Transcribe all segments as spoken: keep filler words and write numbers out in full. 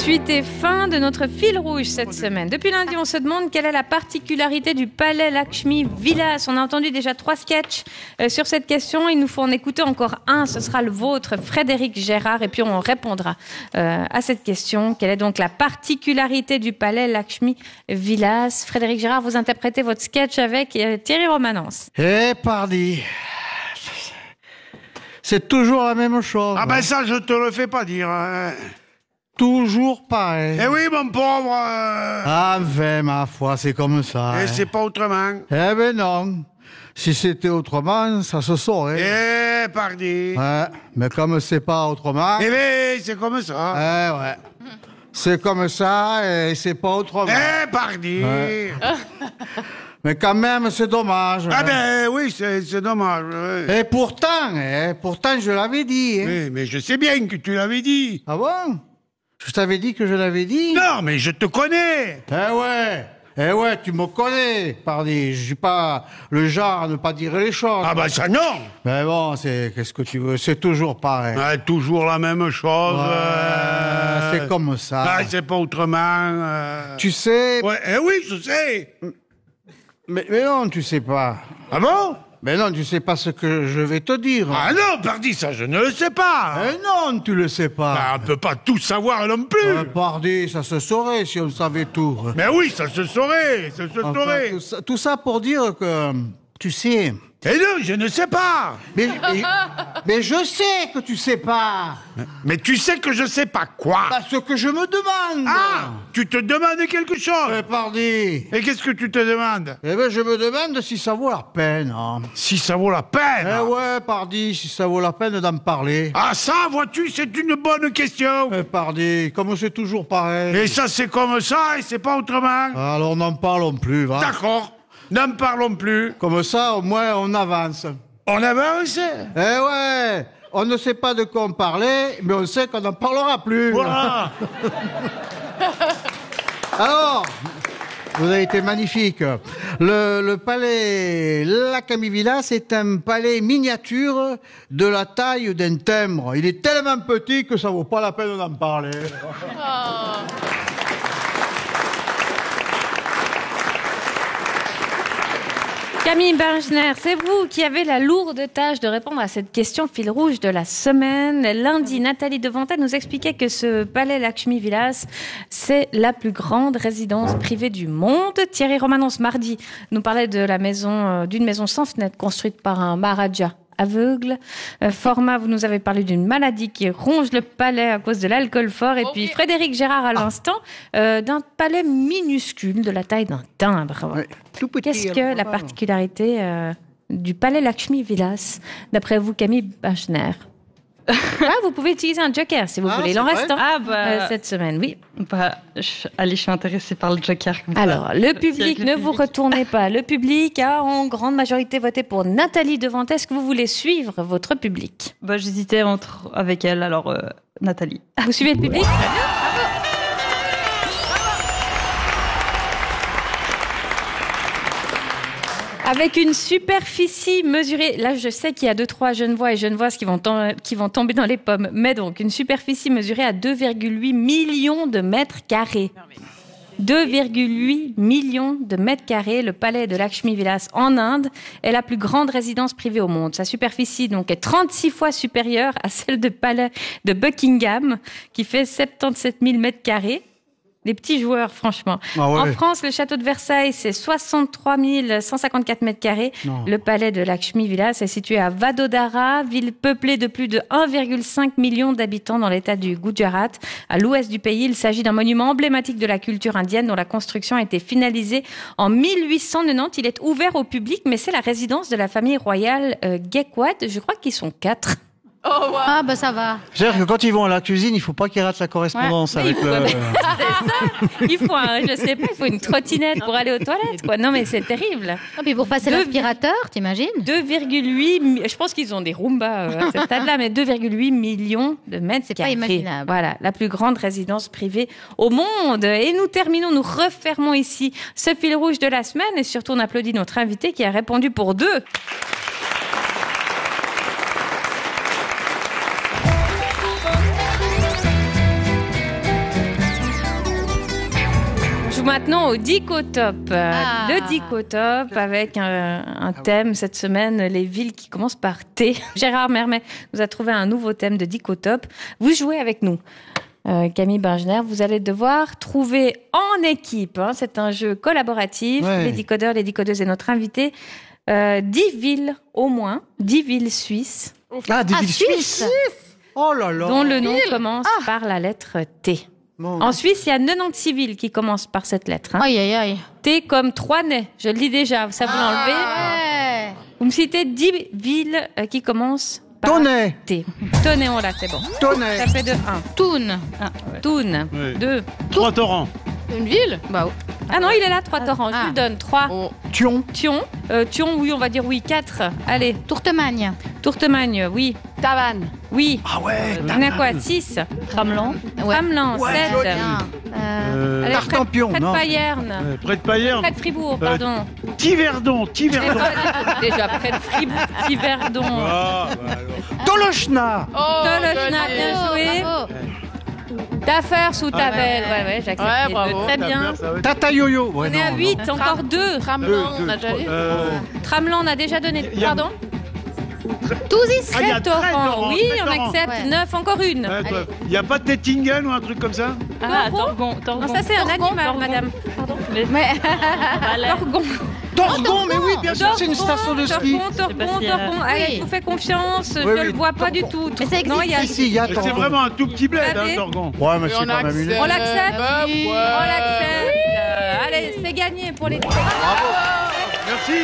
Suite et fin de notre fil rouge cette semaine. Depuis lundi, on se demande quelle est la particularité du palais Lakshmi Vilas. On a entendu déjà trois sketchs euh, sur cette question. Il nous faut en écouter encore un. Ce sera le vôtre, Frédéric Gérard. Et puis on répondra euh, à cette question. Quelle est donc la particularité du palais Lakshmi Vilas? Frédéric Gérard, vous interprétez votre sketch avec euh, Thierry Romanence. Eh, pardi. C'est toujours la même chose. Ah ben ça, je te le fais pas dire. Hein. Toujours pareil. Eh oui, mon pauvre. Euh... Enfin, ma foi, c'est comme ça. Et hein. c'est pas autrement. Eh ben non. Si c'était autrement, ça se saurait. Eh, pardi. Ouais, mais comme c'est pas autrement... Eh ben, c'est comme ça. Eh ouais. C'est comme ça et c'est pas autrement. Eh, pardi. Ouais. Mais quand même, c'est dommage. Ah hein. ben oui, c'est, c'est dommage. Ouais. Et pourtant, hein, pourtant, je l'avais dit. Hein. Oui, mais je sais bien que tu l'avais dit. Ah bon? Je t'avais dit que je l'avais dit? Non, mais je te connais. Eh ouais, eh ouais, tu me connais, pardi. Je suis pas le genre à ne pas dire les choses. Ah ben ça, non. Mais bon, c'est, qu'est-ce que tu veux? C'est toujours pareil. Ouais, toujours la même chose. Ouais, euh... c'est comme ça. Ah, c'est pas autrement. Euh... Tu sais... Ouais, eh oui, je sais. Mais, mais non, tu sais pas. Ah bon? Mais non, tu sais pas ce que je vais te dire. Ah non, pardi, ça, je ne le sais pas. Eh non, tu le sais pas. Bah, on peut pas tout savoir non plus. Euh, pardi, ça se saurait si on savait tout. Mais oui, ça se saurait, ça se Enfin, saurait. tout, ça, tout ça pour dire que, tu sais... Et non, je ne sais pas. Mais, mais, mais je sais que tu sais pas. Mais tu sais que je sais pas quoi. Bah, ce que je me demande. Ah, tu te demandes quelque Eh, chose. pardi. Et qu'est-ce que tu te demandes? Eh ben, je me demande si ça vaut la peine. Hein. Si ça vaut la peine. Eh ouais, pardi, si ça vaut la peine d'en parler. Ah ça, vois-tu, c'est une bonne question. Eh, pardi, comme c'est toujours pareil. Et ça, c'est comme ça et c'est pas autrement. Alors, n'en parlons plus, va. D'accord, n'en parlons plus. Comme ça, au moins, on avance. On avance. Eh ouais, on ne sait pas de quoi on parlait, mais on sait qu'on n'en parlera plus. Voilà. Alors, vous avez été magnifique. Le, le palais Lakshmi Vilas, c'est un palais miniature de la taille d'un timbre. Il est tellement petit que ça vaut pas la peine d'en parler. Oh. Camille Bergner, c'est vous qui avez la lourde tâche de répondre à cette question fil rouge de la semaine. Lundi, Nathalie Devantel nous expliquait que ce palais Lakshmi Vilas, c'est la plus grande résidence privée du monde. Thierry Romanence, mardi, nous parlait de la maison, euh, d'une maison sans fenêtre construite par un Maharaja aveugle. Euh, Format, vous nous avez parlé d'une maladie qui ronge le palais à cause de l'alcool fort. Et okay. Puis Frédéric Gérard à l'instant, euh, d'un palais minuscule de la taille d'un timbre. Ouais, tout petit. Qu'est-ce que la particularité euh, du palais Lakshmi Vilas, d'après vous, Camille Bachner? Ah, vous pouvez utiliser un joker si vous ah, voulez. Il en reste un ah, bah, euh, cette semaine, oui. Bah, je, allez, je suis intéressée par le joker. Comme Alors, ça. le public, le ne public. vous retournez pas. Le public a en grande majorité voté pour Nathalie Devantel. Est-ce que vous voulez suivre votre public? Bah, j'hésitais entre avec elle, alors euh, Nathalie. Vous suivez le public? Avec une superficie mesurée, là je sais qu'il y a deux trois Genevois et Genevoises qui vont, tom- qui vont tomber dans les pommes, mais donc une superficie mesurée à deux virgule huit millions de mètres carrés. deux virgule huit millions de mètres carrés, le palais de Lakshmi Vilas en Inde est la plus grande résidence privée au monde. Sa superficie donc est trente-six fois supérieure à celle du palais de Buckingham, qui fait soixante-dix-sept mille mètres carrés. Les petits joueurs, franchement. Ah ouais. En France, le château de Versailles, c'est soixante-trois mille cent cinquante-quatre mètres carrés. Non. Le palais de Lakshmi Vilas est situé à Vadodara, ville peuplée de plus de un virgule cinq million d'habitants dans l'état du Gujarat. À l'ouest du pays, il s'agit d'un monument emblématique de la culture indienne dont la construction a été finalisée en mille huit cent quatre-vingt-dix. Il est ouvert au public, mais c'est la résidence de la famille royale euh, Gaekwad. Je crois qu'ils sont quatre. Oh, wow. Ah, bah ça va. C'est-à-dire que quand ils vont à la cuisine, il ne faut pas qu'ils ratent la correspondance Ouais, avec le... C'est ça. Il faut, un, je sais pas, il faut une trottinette pour aller aux toilettes, quoi. Non, mais c'est terrible. Et puis pour passer Deux- l'aspirateur, t'imagines? deux virgule huit, mi- je pense qu'ils ont des Roomba euh, à ce stade-là, mais deux virgule huit millions de mètres C'est pas carrés. imaginable. Voilà, la plus grande résidence privée au monde. Et nous terminons, nous refermons ici ce fil rouge de la semaine et surtout on applaudit notre invité qui a répondu pour deux. maintenant au Dicotop. Ah. Le Dicotop avec un, un thème cette semaine, les villes qui commencent par T. Gérard Mermet nous a trouvé un nouveau thème de Dicotop. Vous jouez avec nous. Euh, Camille Bengener, vous allez devoir trouver en équipe, hein, c'est un jeu collaboratif, Ouais. les décodeurs, les décodeuses et notre invité, euh, dix villes au moins, dix villes suisses, Ah, des Ah, villes Suisse. suisses. Oh là là. dont le nom commence par la lettre T. Mon- En Suisse, il y a quatre-vingt-seize villes qui commencent par cette lettre. Hein. Aïe, aïe, aïe. T comme Troinay, je le dis déjà, ça vous l'enlevez. Ouais. Vous me citez dix villes euh, qui commencent par Tonnet. T. Tonnet, on l'a, c'est bon. Tonnet. Ça fait de un. Toon. Toun, Oui. deux. Trois torrents. Une ville? Bah, Ah non, il est là, trois torrents. Je Ah. vous le donne. Trois. Oh. Thion. Thion. Euh, Thion, oui, on va dire oui. Quatre. Allez. Tourtemagne. Tourtemagne, oui. Tavannes. Oui. Ah ouais. On a quoi? Six. Tramelan. Ouais. Tramelan, Ouais, sept. joli. Bien. Euh, Euh, Allez, près, Tartampion, près de non. Payerne. euh, près de Payerne. Près de Fribourg, Euh, pardon. Tiverdon. Eh Tiverdon. ben, déjà près de Fribourg, Yverdon. Ah, bah alors. Tolochna. Oh, Tolochna, joli. bien bravo, joué. bravo. Tafers ou Tavel. ouais. Ouais, ouais, j'accepte Ouais, les bravo. deux. Très bien. Ça va être- Tata Yo-Yo. On Ouais, est à non, huit, encore deux. Tramelan, Deux, on a deux, déjà trois. dit. Euh, Tramelan, on a déjà donné. Il y a- Pardon? Touzis. Ah, il y a Treize torrents. torrents, Oui, treize on torrents. accepte. Ouais. Neuf, encore une. ouais, toi, Il n'y a pas de Tettingen ou un truc comme ça? Ah, Torgon. Torgon. Torgon. Non, ça c'est un Torgon, animal, Torgon. madame. Pardon. Mais- Ouais. Valais. Torgon. Torgon, mais oui, bien sûr, c'est une station de ski. Torgon, Torgon, Je sais pas s'il y a- Torgon. Allez, Oui. je vous fais confiance. je Oui, ne oui, le vois pas Torgon. du tout. Mais ça existe. Non, il y a... Si, si, il y a C'est Torgon. vraiment un tout petit bled, Vous hein, l'avez Torgon. Ouais, mais Et c'est on quand même une... accepte. On l'accepte. Bah, ouais. On l'accepte. Euh, Allez, c'est gagné pour les... Merci.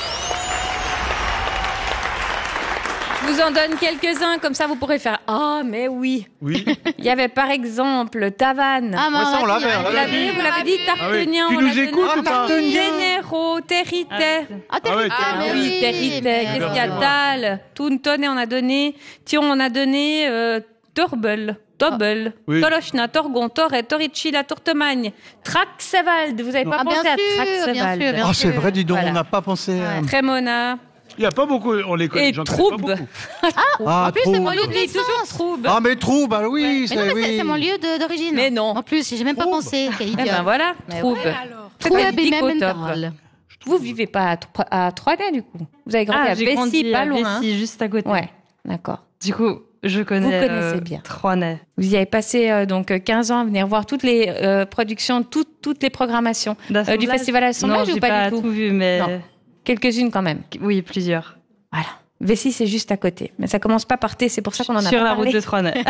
Je vous en donne quelques-uns, comme ça vous pourrez faire « Ah, mais oui Oui. !» Il y avait par exemple Tavannes. Ah, Ouais, ça, on l'a l'avait, on Vous l'avez, vous l'avez dit, Ah oui. Tartenien, Tu on nous l'a donné. écoutes ou pas? Tartenien. Généraux, Territet. Ah, Ah ouais, ah, Ah, mais mais Oui, oui, Territet. mais- Qu'est-ce qu'il y a? Tal, Tountonnet, on a donné. Thion, on a donné. Euh, Torbel. Tobel, Oui. Tolochna, Torgon, Torret, Torricilla, Tourtemagne, Traxevald. Vous n'avez pas Ah, bien pensé à sûr, bien sûr, Traxevald. bien Ah, c'est vrai, dis donc, Voilà. on n'a pas pensé à... Ouais. Trémona Il n'y a pas beaucoup, on les connaît. et j'en connais pas Troub. beaucoup. Ah, En plus, c'est Troub. mon lieu de Oublie toujours naissance. Troub. Ah, mais Troub, bah oui, Mais non, c'est... mais c'est oui. c'est mon lieu de- d'origine. Mais non. En plus, j'ai même pas Troub. pensé. Quel Eh idiot. ben voilà, Mais Troub. Ouais, alors. C'est Troub pas et du Dicotop. Mental. Vous vivez pas à, Tro- à Troyes, du coup. Vous avez grandi Ah, à j'ai Bessy, grandi pas à loin. Bessy, juste à côté. Ouais, d'accord. Du coup, je connais. Vous connaissez euh, bien. Troinay. Vous y avez passé euh, donc euh, quinze ans à venir voir toutes les euh, productions, toutes, toutes les programmations euh, du D'assemblage. festival Non, Assemblage j'ai ou pas, pas du tout, tout vu, mais Non. Quelques-unes quand même. oui, plusieurs. Voilà. Vessi, c'est juste à côté. Mais ça commence pas par T, c'est pour ça qu'on en a Sur pas la parlé. route de Troinay.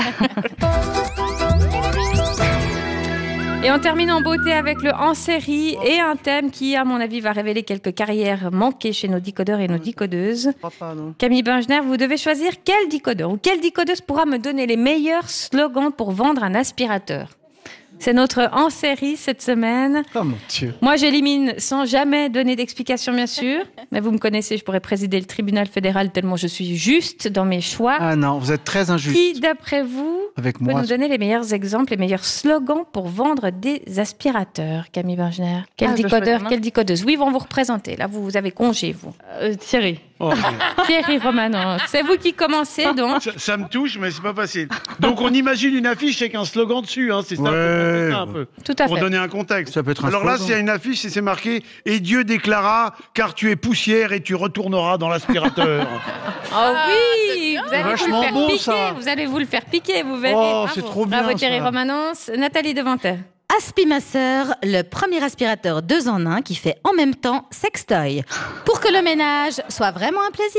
Et on termine en beauté avec le en série et un thème qui, à mon avis, va révéler quelques carrières manquées chez nos décodeurs et nos décodeuses. Papa, non. Camille Bengener, vous devez choisir quel décodeur ou quelle décodeuse pourra me donner les meilleurs slogans pour vendre un aspirateur. C'est notre en série cette semaine. Oh mon Dieu. Moi, j'élimine sans jamais donner d'explication, bien sûr. Mais vous me connaissez, je pourrais présider le tribunal fédéral tellement je suis juste dans mes choix. Ah non, vous êtes très injuste Qui, d'après vous, avec peut moi. nous donner les meilleurs exemples, les meilleurs slogans pour vendre des aspirateurs, Camille Bengener? Quel Ah, je dois décodeur, choisir, non quelle décodeuse? Oui, ils vont vous représenter. Là, vous, vous avez congé, vous. Euh, Thierry. Oh, Thierry Romanon, c'est vous qui commencez, donc. ça, ça me touche, mais c'est pas facile. Donc on imagine une affiche avec un slogan dessus, hein, c'est ça, Ouais. c'est ça un peu. Tout à Pour fait. donner un contexte. Ça peut être un Alors là, slogan. s'il y a une affiche et c'est marqué « Et Dieu déclara, car tu es poussière et tu retourneras dans l'aspirateur. Oh oui, vous allez vous le vachement faire beau, piquer. ça. Vous allez vous le faire piquer, vous verrez. Oh, Bravo. c'est trop bien, Bravo Thierry ça. Romanence. Nathalie Devantet. Aspimasseur, le premier aspirateur deux en un qui fait en même temps sextoy. Pour que le ménage soit vraiment un plaisir. »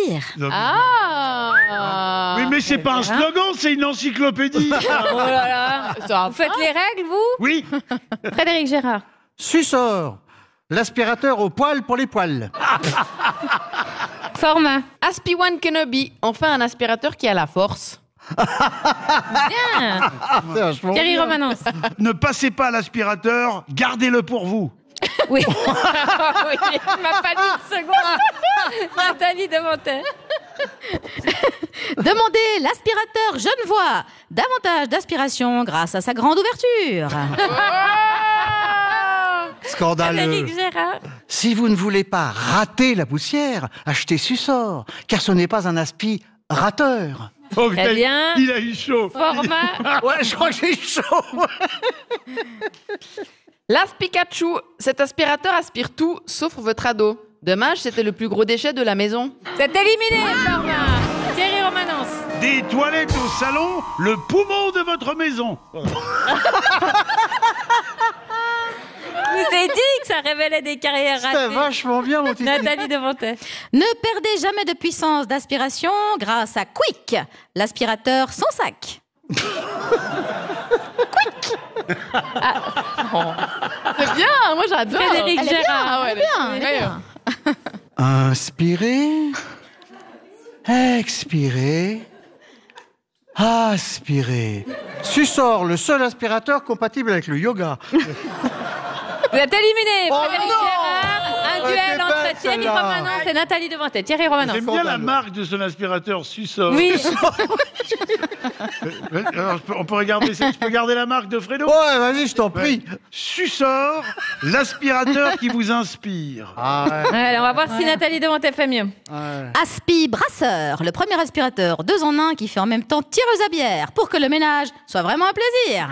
Ah Oui, mais c'est pas un Hein slogan, c'est une encyclopédie. Oh là là. Ça Vous faites les règles, vous? Oui, Frédéric Gérard. Sussor, l'aspirateur au poil pour les poils. Format. Aspi One Kenobi, enfin un aspirateur qui a la force. Bien. Ah, c'est vachement Thierry bien. Romanence. ne passez pas à l'aspirateur, gardez-le pour vous. Oui. oui. Il m'a fallu une seconde. Nathalie Devantet. Demandez l'aspirateur Genevois. Davantage d'aspiration grâce à sa grande ouverture. Scandaleux. Frédéric Gérard. Si vous ne voulez pas rater la poussière, achetez Sussor, car ce n'est pas un aspirateur. Oh, Très putain, il- bien. Il a eu chaud. Format. Ouais, je crois que j'ai chaud. L'aspikachu, cet aspirateur aspire tout sauf votre ado. Dommage, c'était le plus gros déchet de la maison. C'est éliminé, Florian. Thierry Romanence. Des toilettes au salon, le poumon de votre maison. Voilà. Je vous ai dit que ça révélait des carrières C'est ratées. vachement bien, mon Titi. Nathalie Devantet. Ne perdez jamais de puissance d'aspiration grâce à Quick, l'aspirateur sans sac. C'est bien, moi j'adore. Frédéric Elle est bien, Gérard. Ah ouais, elle est bien, elle est ouais. bien. Inspirez, expirez, aspirez. Sussor, le seul aspirateur compatible avec le yoga. Vous êtes éliminé, Oh Frédéric non Gérard. Un Elle duel était entre belle, Thierry celle-là. Romanence et Nathalie Devantet. Thierry Romanence. J'aime bien la marque de son aspirateur Sussor. Oui. Euh, alors, je peux- on peut regarder, ça. Je peux garder la marque de Fredo. Ouais, vas-y, je t'en prie. Sussor, l'aspirateur qui vous inspire. Ah ouais, Allez, on va voir si Nathalie Devantet fait mieux. ouais. Aspi Brasseur, le premier aspirateur deux en un qui fait en même temps tireuse à bière pour que le ménage soit vraiment un plaisir.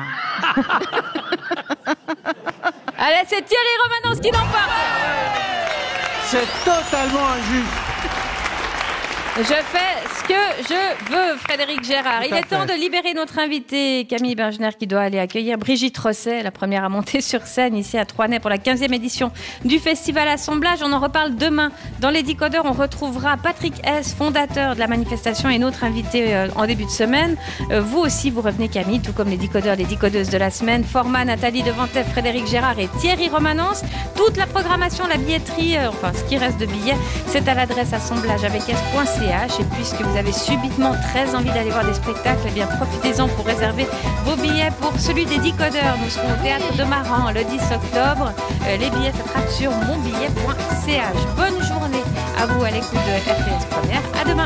Allez, c'est Thierry Romanence qui l'emporte. C'est totalement injuste. Je fais ce que je veux, Frédéric Gérard. Tout Il à est temps fait. de libérer notre invitée, Camille Bergener, qui doit aller accueillir Brigitte Rosset, la première à monter sur scène ici à Troisnay pour la quinzième édition du Festival Assemblage. On en reparle demain. Dans les Décodeurs, on retrouvera Patrick S, fondateur de la manifestation et notre invité euh, en début de semaine. Euh, vous aussi, vous revenez, Camille, tout comme les Décodeurs, les Décodeuses de la semaine. Format, Nathalie Devantet, Frédéric Gérard et Thierry Romanence. Toute la programmation, la billetterie, euh, enfin ce qui reste de billets, c'est à l'adresse assemblage avec s point c h. Et puisque vous avez subitement très envie d'aller voir des spectacles, eh bien profitez-en pour réserver vos billets pour celui des Décodeurs. Nous serons au Théâtre de Maran le dix octobre. Euh, les billets s'attrapent sur mon billet point c h. Bonne journée à vous à l'écoute de R T S Première. À demain.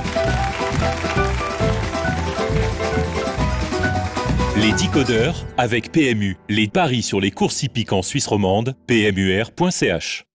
Les Décodeurs avec P M U. Les paris sur les courses hippiques en Suisse romande. P M U R point C H.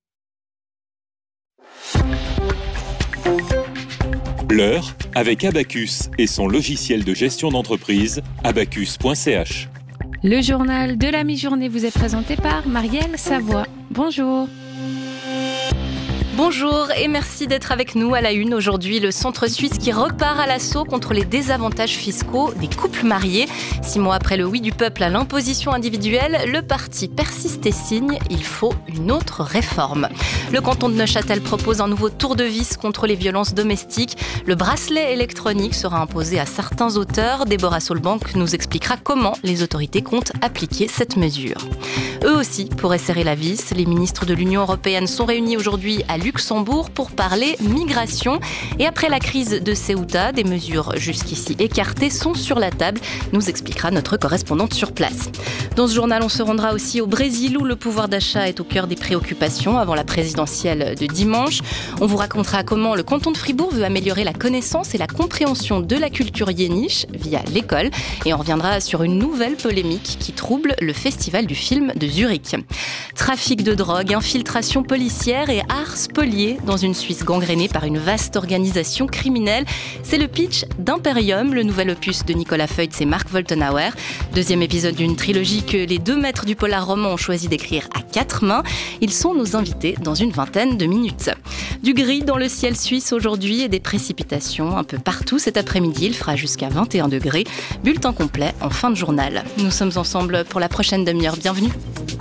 L'heure avec Abacus et son logiciel de gestion d'entreprise, abacus point c h. Le journal de la mi-journée vous est présenté par Marielle Savoie. Bonjour. Bonjour et merci d'être avec nous à la une. Aujourd'hui, le centre suisse qui repart à l'assaut contre les désavantages fiscaux des couples mariés. Six mois après le oui du peuple à l'imposition individuelle, le parti persiste et signe, il faut une autre réforme. Le canton de Neuchâtel propose un nouveau tour de vis contre les violences domestiques. Le bracelet électronique sera imposé à certains auteurs. Déborah Solbank nous expliquera comment les autorités comptent appliquer cette mesure. Eux aussi pourraient serrer la vis. Les ministres de l'Union européenne sont réunis aujourd'hui à Luxembourg pour parler migration. Et après la crise de Ceuta, des mesures jusqu'ici écartées sont sur la table, nous expliquera notre correspondante sur place. Dans ce journal, on se rendra aussi au Brésil où le pouvoir d'achat est au cœur des préoccupations avant la présidentielle de dimanche. On vous racontera comment le canton de Fribourg veut améliorer la connaissance et la compréhension de la culture yéniche via l'école. Et on reviendra sur une nouvelle polémique qui trouble le festival du film de Zurich. Trafic de drogue, infiltration policière et art spolié dans une Suisse gangrénée par une vaste organisation criminelle. C'est le pitch d'Imperium, le nouvel opus de Nicolas Feutz et Mark Woltenhauer. Deuxième épisode d'une trilogie que les deux maîtres du polar roman ont choisi d'écrire à quatre mains. Ils sont nos invités dans une vingtaine de minutes. Du gris dans le ciel suisse aujourd'hui et des précipitations un peu partout cet après-midi. Il fera jusqu'à vingt et un degrés. Bulletin complet en fin de journal. Nous sommes ensemble pour la prochaine demi-heure. Bienvenue.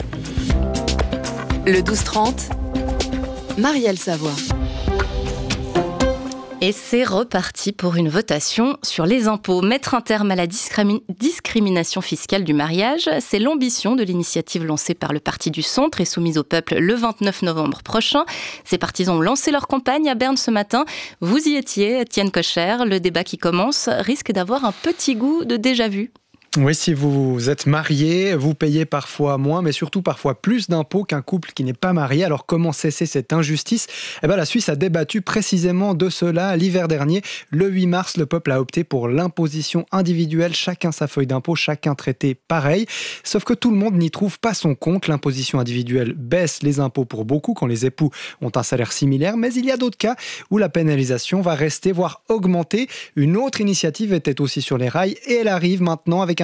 Le douze trente, Marielle Savoie. Et c'est reparti pour une votation sur les impôts. Mettre un terme à la discrimi- discrimination fiscale du mariage, c'est l'ambition de l'initiative lancée par le Parti du Centre et soumise au peuple le vingt-neuf novembre prochain. Ses partisans ont lancé leur campagne à Berne ce matin. Vous y étiez, Étienne Kocher. Le débat qui commence risque d'avoir un petit goût de déjà-vu. Oui, si vous êtes marié, vous payez parfois moins, mais surtout parfois plus d'impôts qu'un couple qui n'est pas marié. Alors comment cesser cette injustice ? Eh ben, la Suisse a débattu précisément de cela l'hiver dernier. Le huit mars, le peuple a opté pour l'imposition individuelle. Chacun sa feuille d'impôt, chacun traité pareil. Sauf que tout le monde n'y trouve pas son compte. L'imposition individuelle baisse les impôts pour beaucoup quand les époux ont un salaire similaire. Mais il y a d'autres cas où la pénalisation va rester, voire augmenter. Une autre initiative était aussi sur les rails et elle arrive maintenant avec un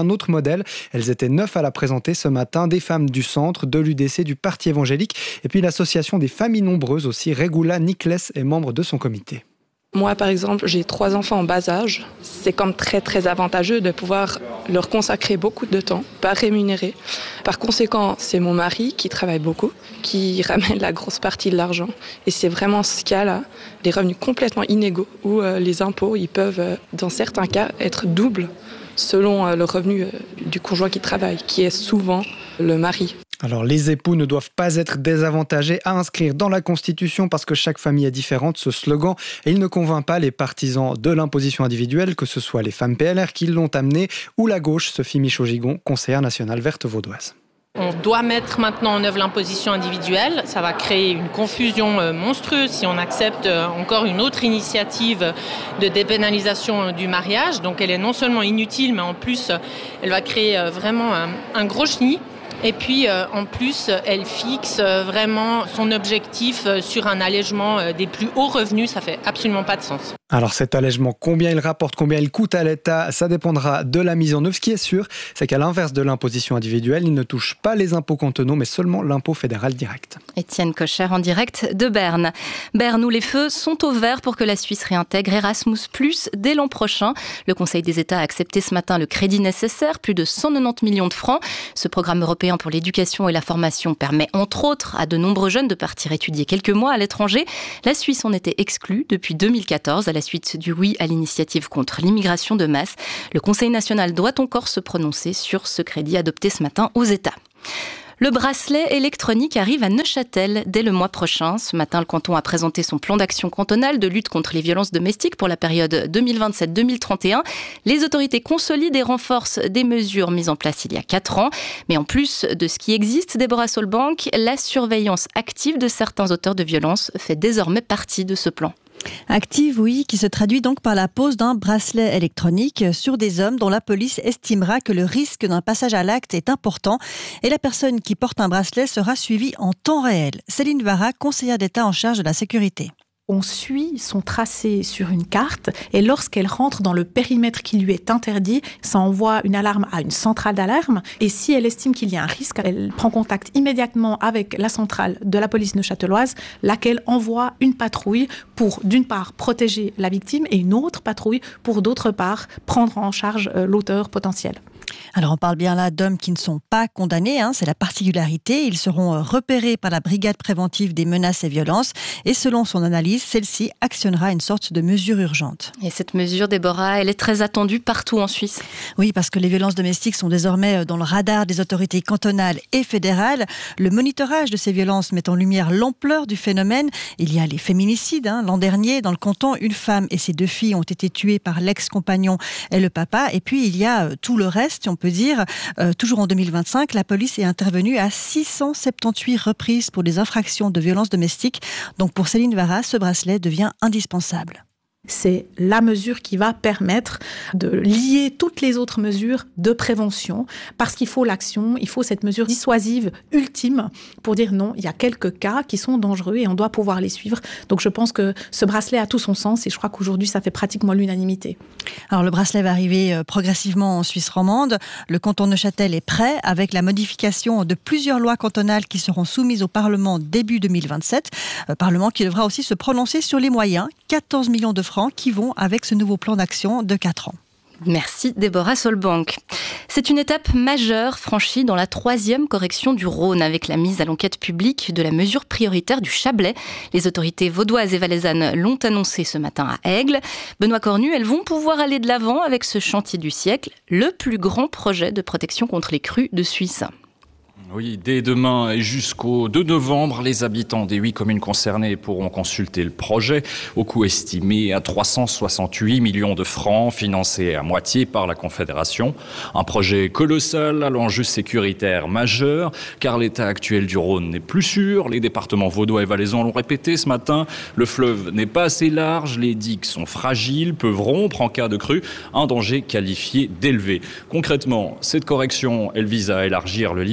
un autre modèle. Elles étaient neuf à la présenter ce matin, des femmes du centre, de l'U D C, du Parti évangélique et puis l'association des familles nombreuses aussi. Regula Nikles est membre de son comité. Moi, par exemple, j'ai trois enfants en bas âge. C'est comme très, très avantageux de pouvoir leur consacrer beaucoup de temps, pas rémunéré. Par conséquent, c'est mon mari qui travaille beaucoup, qui ramène la grosse partie de l'argent. Et c'est vraiment ce cas-là, des revenus complètement inégaux, où euh, les impôts, ils peuvent, euh, dans certains cas, être doubles selon euh, le revenu euh, du conjoint qui travaille, qui est souvent le mari. Alors les époux ne doivent pas être désavantagés à inscrire dans la Constitution parce que chaque famille est différente, ce slogan. Et il ne convainc pas les partisans de l'imposition individuelle, que ce soit les femmes P L R qui l'ont amené ou la gauche, Sophie Michaud-Gigon, conseillère nationale verte vaudoise. On doit mettre maintenant en œuvre l'imposition individuelle. Ça va créer une confusion monstrueuse si on accepte encore une autre initiative de dépénalisation du mariage. Donc elle est non seulement inutile, mais en plus, elle va créer vraiment un, un gros chenil. Et puis, euh, en plus, elle fixe euh, vraiment son objectif euh, sur un allègement euh, des plus hauts revenus. Ça fait absolument pas de sens. Alors cet allègement, combien il rapporte, combien il coûte à l'État, ça dépendra de la mise en œuvre. Ce qui est sûr, c'est qu'à l'inverse de l'imposition individuelle, il ne touche pas les impôts cantonaux, mais seulement l'impôt fédéral direct. Étienne Kocher en direct de Berne. Berne où les feux sont au vert pour que la Suisse réintègre Erasmus plus, dès l'an prochain. Le Conseil des États a accepté ce matin le crédit nécessaire, plus de cent quatre-vingt-dix millions de francs. Ce programme européen pour l'éducation et la formation permet entre autres à de nombreux jeunes de partir étudier quelques mois à l'étranger. La Suisse en était exclue depuis deux mille quatorze à la suite du oui à l'initiative contre l'immigration de masse. Le Conseil national doit encore se prononcer sur ce crédit adopté ce matin aux États. Le bracelet électronique arrive à Neuchâtel dès le mois prochain. Ce matin, le canton a présenté son plan d'action cantonal de lutte contre les violences domestiques pour la période deux mille vingt-sept deux mille trente et un. Les autorités consolident et renforcent des mesures mises en place il y a quatre ans. Mais en plus de ce qui existe, Déborah Solbank, la surveillance active de certains auteurs de violences fait désormais partie de ce plan. Active, oui, qui se traduit donc par la pose d'un bracelet électronique sur des hommes dont la police estimera que le risque d'un passage à l'acte est important et la personne qui porte un bracelet sera suivie en temps réel. Céline Vara, conseillère d'État en charge de la sécurité. On suit son tracé sur une carte et lorsqu'elle rentre dans le périmètre qui lui est interdit, ça envoie une alarme à une centrale d'alarme et si elle estime qu'il y a un risque, elle prend contact immédiatement avec la centrale de la police neuchâteloise, laquelle envoie une patrouille pour d'une part protéger la victime et une autre patrouille pour d'autre part prendre en charge l'auteur potentiel. Alors on parle bien là d'hommes qui ne sont pas condamnés, hein, c'est la particularité. Ils seront repérés par la brigade préventive des menaces et violences et selon son analyse, celle-ci actionnera une sorte de mesure urgente. Et cette mesure, Déborah, elle est très attendue partout en Suisse. Oui, parce que les violences domestiques sont désormais dans le radar des autorités cantonales et fédérales. Le monitorage de ces violences met en lumière l'ampleur du phénomène. Il y a les féminicides. Hein. L'an dernier, dans le canton, une femme et ses deux filles ont été tuées par l'ex-compagnon et le papa. Et puis il y a tout le reste, on peut dire. Euh, toujours en deux mille vingt-cinq, la police est intervenue à six cent soixante-dix-huit reprises pour des infractions de violences domestiques. Donc pour Céline Vara, ce bracelet devient indispensable. C'est la mesure qui va permettre de lier toutes les autres mesures de prévention parce qu'il faut l'action, il faut cette mesure dissuasive ultime pour dire non, il y a quelques cas qui sont dangereux et on doit pouvoir les suivre. Donc je pense que ce bracelet a tout son sens et je crois qu'aujourd'hui ça fait pratiquement l'unanimité. Alors le bracelet va arriver progressivement en Suisse romande. Le canton de Neuchâtel est prêt avec la modification de plusieurs lois cantonales qui seront soumises au Parlement début deux mille vingt-sept. Euh, Parlement qui devra aussi se prononcer sur les moyens, quatorze millions de francs qui vont avec ce nouveau plan d'action de quatre ans. Merci Déborah Solbank. C'est une étape majeure franchie dans la troisième correction du Rhône avec la mise à l'enquête publique de la mesure prioritaire du Chablais. Les autorités vaudoises et valaisannes l'ont annoncé ce matin à Aigle. Benoît Cornu, elles vont pouvoir aller de l'avant avec ce chantier du siècle, le plus grand projet de protection contre les crues de Suisse. Oui, dès demain et jusqu'au deux novembre, les habitants des huit communes concernées pourront consulter le projet au coût estimé à trois cent soixante-huit millions de francs, financé à moitié par la Confédération. Un projet colossal à l'enjeu sécuritaire majeur, car l'état actuel du Rhône n'est plus sûr. Les départements vaudois et valaisans l'ont répété ce matin. Le fleuve n'est pas assez large, les digues sont fragiles, peuvent rompre en cas de crue, un danger qualifié d'élevé. Concrètement, cette correction, elle vise à élargir le lit du Rhône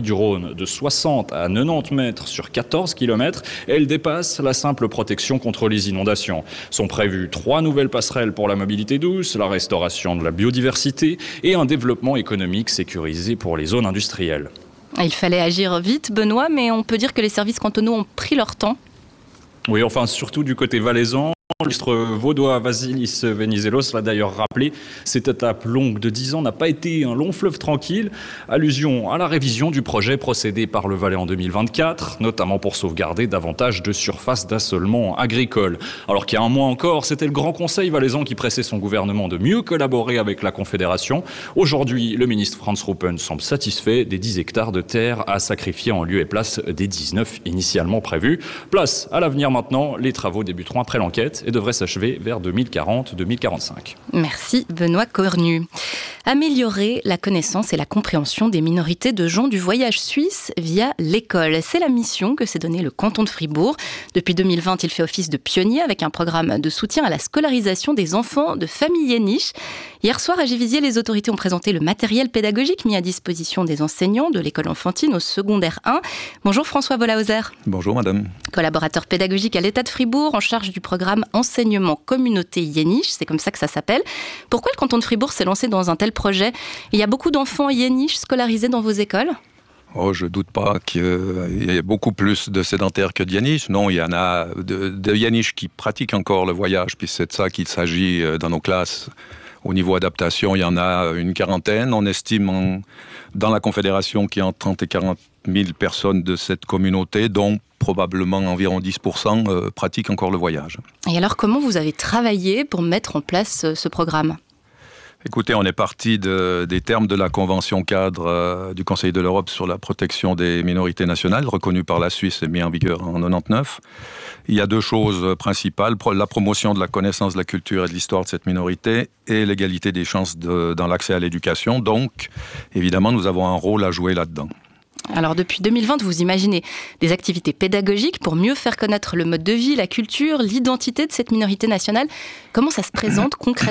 zone de soixante à quatre-vingt-dix mètres sur quatorze kilomètres. Elle dépasse la simple protection contre les inondations. Sont prévues trois nouvelles passerelles pour la mobilité douce, la restauration de la biodiversité et un développement économique sécurisé pour les zones industrielles. Il fallait agir vite, Benoît, mais on peut dire que les services cantonaux ont pris leur temps. Oui, enfin, surtout du côté valaisan. Le ministre vaudois Vasilis Venizelos l'a d'ailleurs rappelé, cette étape longue de dix ans n'a pas été un long fleuve tranquille. Allusion à la révision du projet procédé par le Valais en deux mille vingt-quatre, notamment pour sauvegarder davantage de surfaces d'assolement agricole. Alors qu'il y a un mois encore, c'était le Grand Conseil valaisan qui pressait son gouvernement de mieux collaborer avec la Confédération. Aujourd'hui, le ministre Franz Ruppen semble satisfait des dix hectares de terre à sacrifier en lieu et place des dix-neuf initialement prévus. Place à l'avenir maintenant, les travaux débuteront après l'enquête et devrait s'achever vers deux mille quarante deux mille quarante-cinq. Merci Benoît Cornu. Améliorer la connaissance et la compréhension des minorités de gens du voyage suisse via l'école. C'est la mission que s'est donnée le canton de Fribourg. Depuis deux mille vingt, il fait office de pionnier avec un programme de soutien à la scolarisation des enfants de familles yéniches. Hier soir, à Givisiez, les autorités ont présenté le matériel pédagogique mis à disposition des enseignants de l'école enfantine au secondaire un. Bonjour François Wollhauser. Bonjour madame. Collaborateur pédagogique à l'État de Fribourg, en charge du programme Enseignement Communauté Yéniche, c'est comme ça que ça s'appelle. Pourquoi le canton de Fribourg s'est lancé dans un tel projet? Il y a beaucoup d'enfants yéniches scolarisés dans vos écoles? Oh, je ne doute pas qu'il y ait beaucoup plus de sédentaires que de yéniches. Non, il y en a de, de yéniches qui pratiquent encore le voyage, puis c'est de ça qu'il s'agit dans nos classes. Au niveau adaptation, il y en a une quarantaine. On estime en, dans la Confédération qu'il y a entre trente et quarante mille personnes de cette communauté, dont probablement environ dix pour cent euh, pratiquent encore le voyage. Et alors, comment vous avez travaillé pour mettre en place euh, ce programme ? Écoutez, on est parti de, des termes de la Convention cadre euh, du Conseil de l'Europe sur la protection des minorités nationales, reconnue par la Suisse et mise en vigueur en quatre-vingt-dix-neuf. Il y a deux choses principales, la promotion de la connaissance de la culture et de l'histoire de cette minorité et l'égalité des chances de, dans l'accès à l'éducation. Donc, évidemment, nous avons un rôle à jouer là-dedans. Alors depuis deux mille vingt, vous imaginez des activités pédagogiques pour mieux faire connaître le mode de vie, la culture, l'identité de cette minorité nationale. Comment ça se présente concrètement ?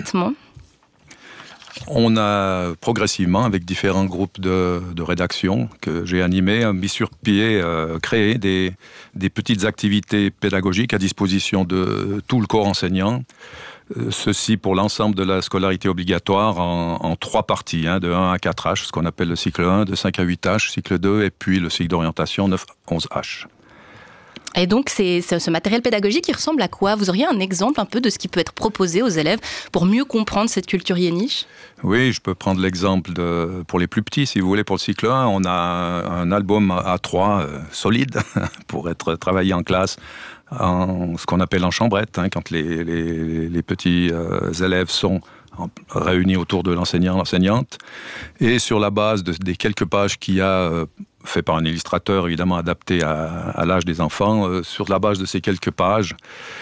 On a progressivement, avec différents groupes de, de rédaction que j'ai animés, mis sur pied, euh, créé des, des petites activités pédagogiques à disposition de tout le corps enseignant. Euh, ceci pour l'ensemble de la scolarité obligatoire en, en trois parties, hein, de un à quatre H, ce qu'on appelle le cycle un, de cinq à huit H, cycle deux, et puis le cycle d'orientation neuf à onze H. Et donc, c'est, c'est ce matériel pédagogique, il ressemble à quoi ? Vous auriez un exemple un peu de ce qui peut être proposé aux élèves pour mieux comprendre cette culture yéniche ? Oui, je peux prendre l'exemple de, pour les plus petits, si vous voulez, pour le cycle un, on a un, un album A trois euh, solide pour être travaillé en classe, en ce qu'on appelle en chambrette, hein, quand les, les, les petits euh, élèves sont réunis autour de l'enseignant, l'enseignante, et sur la base de, des quelques pages qu'il y a euh, fait par un illustrateur, évidemment adapté à, à l'âge des enfants, euh, sur la base de ces quelques pages,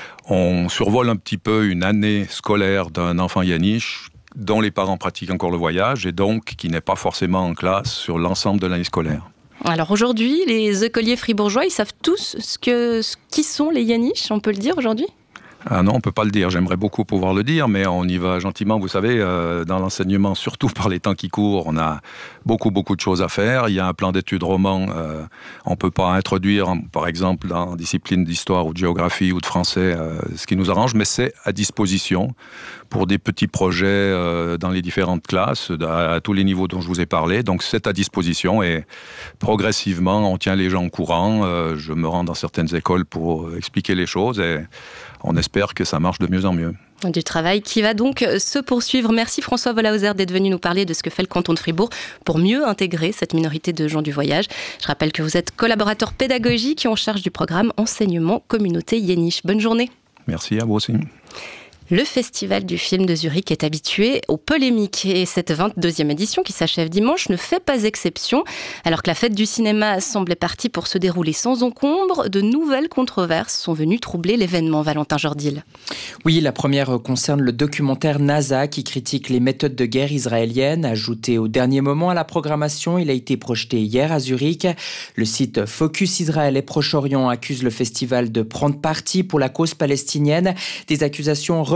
on survole un petit peu une année scolaire d'un enfant yéniche dont les parents pratiquent encore le voyage et donc qui n'est pas forcément en classe sur l'ensemble de l'année scolaire. Alors aujourd'hui, les écoliers fribourgeois, ils savent tous ce que, ce, qui sont les yéniches, on peut le dire aujourd'hui ? Ah non, on ne peut pas le dire. J'aimerais beaucoup pouvoir le dire, mais on y va gentiment. Vous savez, euh, dans l'enseignement, surtout par les temps qui courent, on a beaucoup, beaucoup de choses à faire. Il y a un plan d'études roman. Euh, on ne peut pas introduire, par exemple, dans discipline d'histoire ou de géographie ou de français, euh, ce qui nous arrange, mais c'est à disposition pour des petits projets euh, dans les différentes classes, à, à tous les niveaux dont je vous ai parlé. Donc, c'est à disposition et progressivement, on tient les gens au courant. Euh, je me rends dans certaines écoles pour expliquer les choses et on espère que ça marche de mieux en mieux. Du travail qui va donc se poursuivre. Merci François Wollhauser d'être venu nous parler de ce que fait le canton de Fribourg pour mieux intégrer cette minorité de gens du voyage. Je rappelle que vous êtes collaborateur pédagogique en charge du programme Enseignement Communauté Yéniche. Bonne journée. Merci à vous aussi. Le Festival du film de Zurich est habitué aux polémiques et cette vingt-deuxième édition qui s'achève dimanche ne fait pas exception. Alors que la fête du cinéma semblait partie pour se dérouler sans encombre, de nouvelles controverses sont venues troubler l'événement. Valentin Jordil. Oui, la première concerne le documentaire NASA qui critique les méthodes de guerre israéliennes. Ajouté au dernier moment à la programmation, il a été projeté hier à Zurich. Le site Focus Israël et Proche-Orient accuse le festival de prendre parti pour la cause palestinienne. Des accusations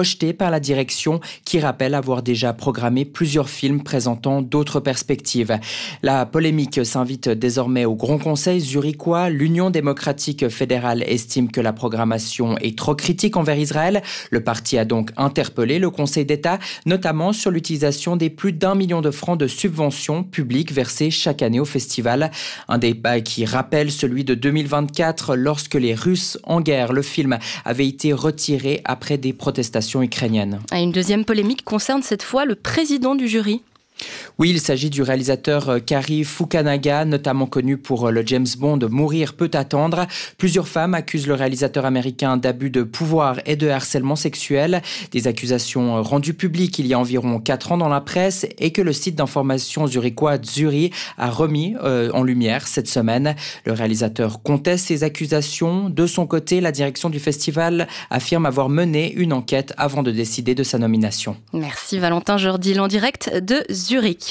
rejeté par la direction qui rappelle avoir déjà programmé plusieurs films présentant d'autres perspectives. La polémique s'invite désormais au Grand Conseil zurichois. L'Union démocratique fédérale estime que la programmation est trop critique envers Israël. Le parti a donc interpellé le Conseil d'État, notamment sur l'utilisation des plus d'un million de francs de subventions publiques versées chaque année au festival. Un débat qui rappelle celui de deux mille vingt-quatre, lorsque les Russes en guerre, le film avait été retiré après des protestations ukrainiennes. Une deuxième polémique concerne cette fois le président du jury. Oui, il s'agit du réalisateur Kari Fukunaga, notamment connu pour le James Bond Mourir peut attendre. Plusieurs femmes accusent le réalisateur américain d'abus de pouvoir et de harcèlement sexuel. Des accusations rendues publiques il y a environ quatre ans dans la presse et que le site d'information zurichois Zuri a remis euh, en lumière cette semaine. Le réalisateur conteste ces accusations. De son côté, la direction du festival affirme avoir mené une enquête avant de décider de sa nomination. Merci Valentin Jordil en direct de Zurich.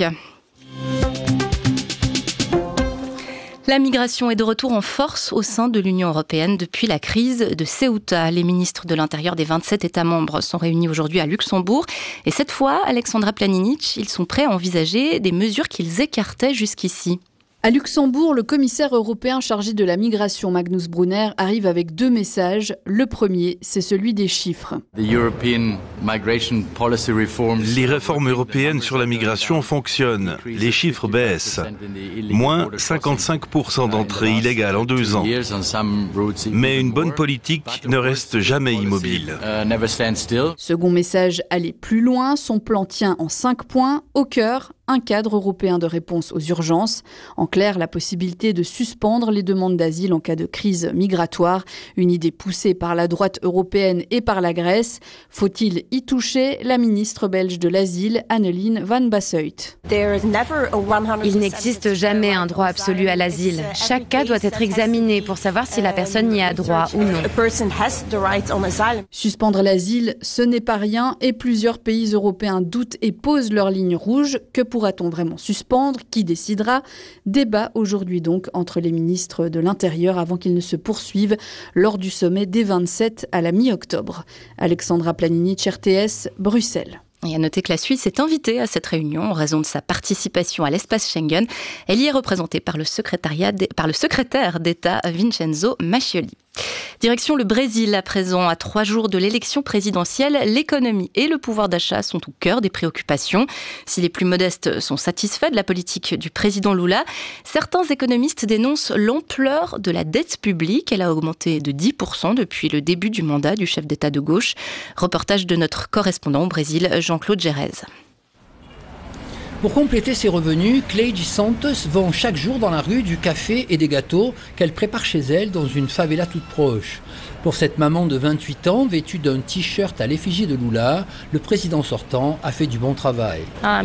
La migration est de retour en force au sein de l'Union européenne depuis la crise de Ceuta. Les ministres de l'Intérieur des vingt-sept États membres sont réunis aujourd'hui à Luxembourg. Et cette fois, Alexandra Planinic, ils sont prêts à envisager des mesures qu'ils écartaient jusqu'ici. À Luxembourg, le commissaire européen chargé de la migration, Magnus Brunner, arrive avec deux messages. Le premier, c'est celui des chiffres. Les réformes européennes sur la migration fonctionnent. Les chiffres baissent. Moins cinquante-cinq pour cent d'entrées illégales en deux ans. Mais une bonne politique ne reste jamais immobile. Second message, aller plus loin. Son plan tient en cinq points. Au cœur, un cadre européen de réponse aux urgences. En clair, la possibilité de suspendre les demandes d'asile en cas de crise migratoire. Une idée poussée par la droite européenne et par la Grèce. Faut-il y toucher? La ministre belge de l'Asile, Anneleen van Bassuyt. Il n'existe jamais un droit absolu à l'asile. Chaque cas doit être examiné pour savoir si la personne y a droit ou non. Suspendre l'asile, ce n'est pas rien et plusieurs pays européens doutent et posent leur ligne rouge. Que pourra-t-on vraiment suspendre? Qui décidera? Débat aujourd'hui donc entre les ministres de l'Intérieur avant qu'ils ne se poursuivent lors du sommet des vingt-sept à la mi-octobre. Alexandra Planinic, R T S, Bruxelles. Et à noter que la Suisse est invitée à cette réunion en raison de sa participation à l'espace Schengen. Elle y est représentée par le, secrétariat de, par le secrétaire d'État Vincenzo Mascioli. Direction le Brésil à présent. À trois jours de l'élection présidentielle, l'économie et le pouvoir d'achat sont au cœur des préoccupations. Si les plus modestes sont satisfaits de la politique du président Lula, certains économistes dénoncent l'ampleur de la dette publique. Elle a augmenté de dix pour cent depuis le début du mandat du chef d'État de gauche. Reportage de notre correspondant au Brésil, Jean-Claude Gérez. Pour compléter ses revenus, Cleide Santos vend chaque jour dans la rue du café et des gâteaux qu'elle prépare chez elle dans une favela toute proche. Pour cette maman de vingt-huit ans, vêtue d'un t-shirt à l'effigie de Lula, le président sortant a fait du bon travail.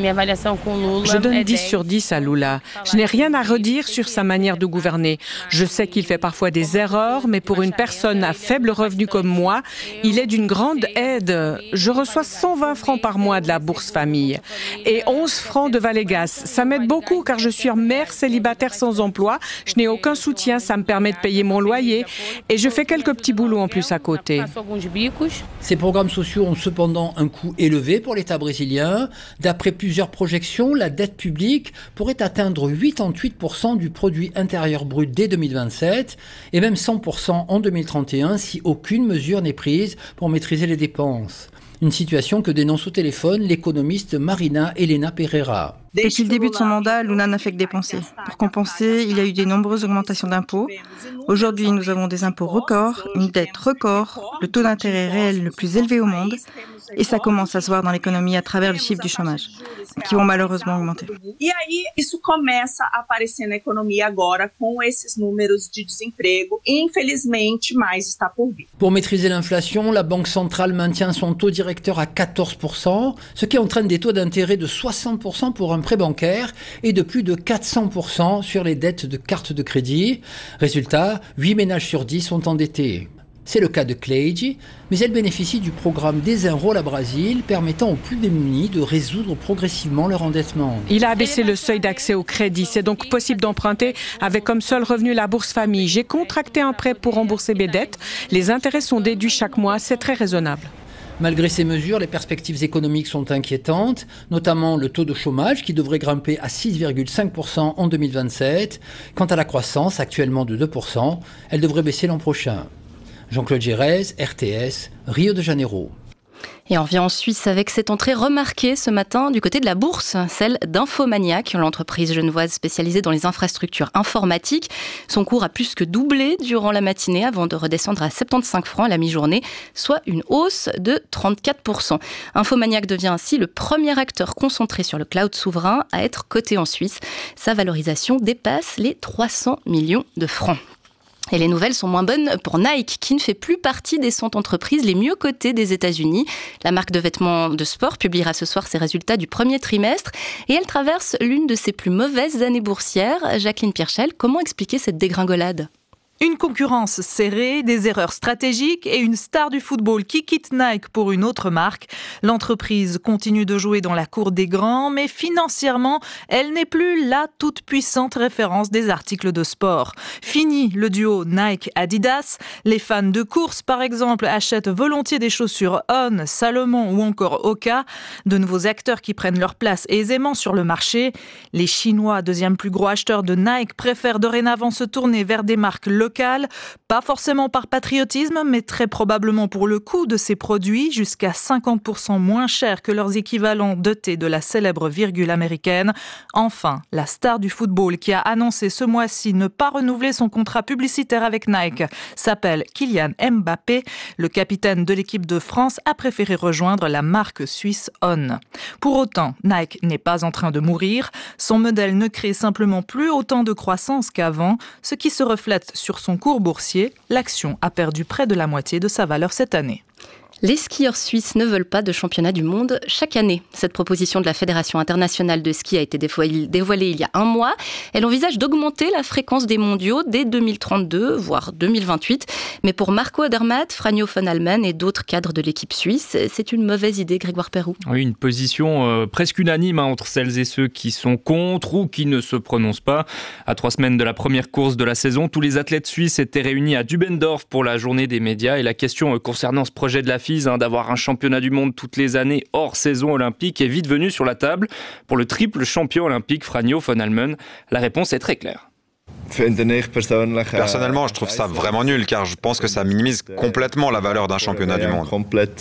Je donne dix sur dix à Lula. Je n'ai rien à redire sur sa manière de gouverner. Je sais qu'il fait parfois des erreurs, mais pour une personne à faible revenu comme moi, il est d'une grande aide. Je reçois cent vingt francs par mois de la bourse famille et onze francs de Valegas. Ça m'aide beaucoup car je suis mère célibataire sans emploi. Je n'ai aucun soutien, ça me permet de payer mon loyer et je fais quelques petits boulots en plus à côté. Ces programmes sociaux ont cependant un coût élevé pour l'État brésilien. D'après plusieurs projections, la dette publique pourrait atteindre quatre-vingt-dix-huit pour cent du produit intérieur brut dès deux mille vingt-sept et même cent pour cent en deux mille trente et un si aucune mesure n'est prise pour maîtriser les dépenses. Une situation que dénonce au téléphone l'économiste Marina Helena Pereira. Depuis le début de son mandat, Lula n'a fait que dépenser. Pour compenser, il y a eu de nombreuses augmentations d'impôts. Aujourd'hui, nous avons des impôts records, une dette record, le taux d'intérêt réel le plus élevé au monde. Et ça commence à se voir dans l'économie à travers les chiffres du chômage, qui vont malheureusement augmenter. E aí, isso começa a aparecer na economia agora com esses números de desemprego. Infelizmente, mais está por vir. Pour maîtriser l'inflation, la Banque centrale maintient son taux directeur à quatorze pour cent, ce qui entraîne des taux d'intérêt de soixante pour cent pour un prêt bancaire et de plus de quatre cents pour cent sur les dettes de cartes de crédit. Résultat, huit ménages sur dix sont endettés. C'est le cas de Cleide, mais elle bénéficie du programme Desenrola Brasil permettant aux plus démunis de résoudre progressivement leur endettement. Il a abaissé le seuil d'accès au crédit. C'est donc possible d'emprunter avec comme seul revenu la bourse famille. J'ai contracté un prêt pour rembourser mes dettes. Les intérêts sont déduits chaque mois. C'est très raisonnable. Malgré ces mesures, les perspectives économiques sont inquiétantes, notamment le taux de chômage qui devrait grimper à six virgule cinq pour cent en deux mille vingt-sept. Quant à la croissance, actuellement de deux pour cent, elle devrait baisser l'an prochain. Jean-Claude Gérez, R T S, Rio de Janeiro. Et on revient en Suisse avec cette entrée remarquée ce matin du côté de la bourse, celle d'Infomaniac, l'entreprise genevoise spécialisée dans les infrastructures informatiques. Son cours a plus que doublé durant la matinée avant de redescendre à soixante-quinze francs à la mi-journée, soit une hausse de trente-quatre pour cent. Infomaniac devient ainsi le premier acteur concentré sur le cloud souverain à être coté en Suisse. Sa valorisation dépasse les trois cents millions de francs. Et les nouvelles sont moins bonnes pour Nike, qui ne fait plus partie des cent entreprises les mieux cotées des États-Unis. La marque de vêtements de sport publiera ce soir ses résultats du premier trimestre et elle traverse l'une de ses plus mauvaises années boursières. Jacqueline Pierchel, comment expliquer cette dégringolade ? Une concurrence serrée, des erreurs stratégiques et une star du football qui quitte Nike pour une autre marque. L'entreprise continue de jouer dans la cour des grands, mais financièrement, elle n'est plus la toute puissante référence des articles de sport. Fini le duo Nike-Adidas. Les fans de course, par exemple, achètent volontiers des chaussures On, Salomon ou encore Hoka. De nouveaux acteurs qui prennent leur place aisément sur le marché. Les Chinois, deuxième plus gros acheteur de Nike, préfèrent dorénavant se tourner vers des marques locales. Local, pas forcément par patriotisme, mais très probablement pour le coût de ces produits, jusqu'à cinquante pour cent moins cher que leurs équivalents dotés de la célèbre virgule américaine. Enfin, la star du football qui a annoncé ce mois-ci ne pas renouveler son contrat publicitaire avec Nike s'appelle Kylian Mbappé. Le capitaine de l'équipe de France a préféré rejoindre la marque suisse On. Pour autant, Nike n'est pas en train de mourir. Son modèle ne crée simplement plus autant de croissance qu'avant, ce qui se reflète sur son cours boursier. L'action a perdu près de la moitié de sa valeur cette année. Les skieurs suisses ne veulent pas de championnat du monde chaque année. Cette proposition de la Fédération internationale de ski a été dévoilée il y a un mois. Elle envisage d'augmenter la fréquence des mondiaux dès deux mille trente-deux, voire deux mille vingt-huit. Mais pour Marco Odermatt, Franjo von Allmen et d'autres cadres de l'équipe suisse, c'est une mauvaise idée, Grégoire Perroux. Oui, une position euh, presque unanime hein, entre celles et ceux qui sont contre ou qui ne se prononcent pas. À trois semaines de la première course de la saison, tous les athlètes suisses étaient réunis à Dubendorf pour la journée des médias. Et la question euh, concernant ce projet de la F I S, d'avoir un championnat du monde toutes les années hors saison olympique est vite venue sur la table. Pour le triple champion olympique Franjo von Allmen, la réponse est très claire. Personnellement, je trouve ça vraiment nul car je pense que ça minimise complètement la valeur d'un championnat du monde.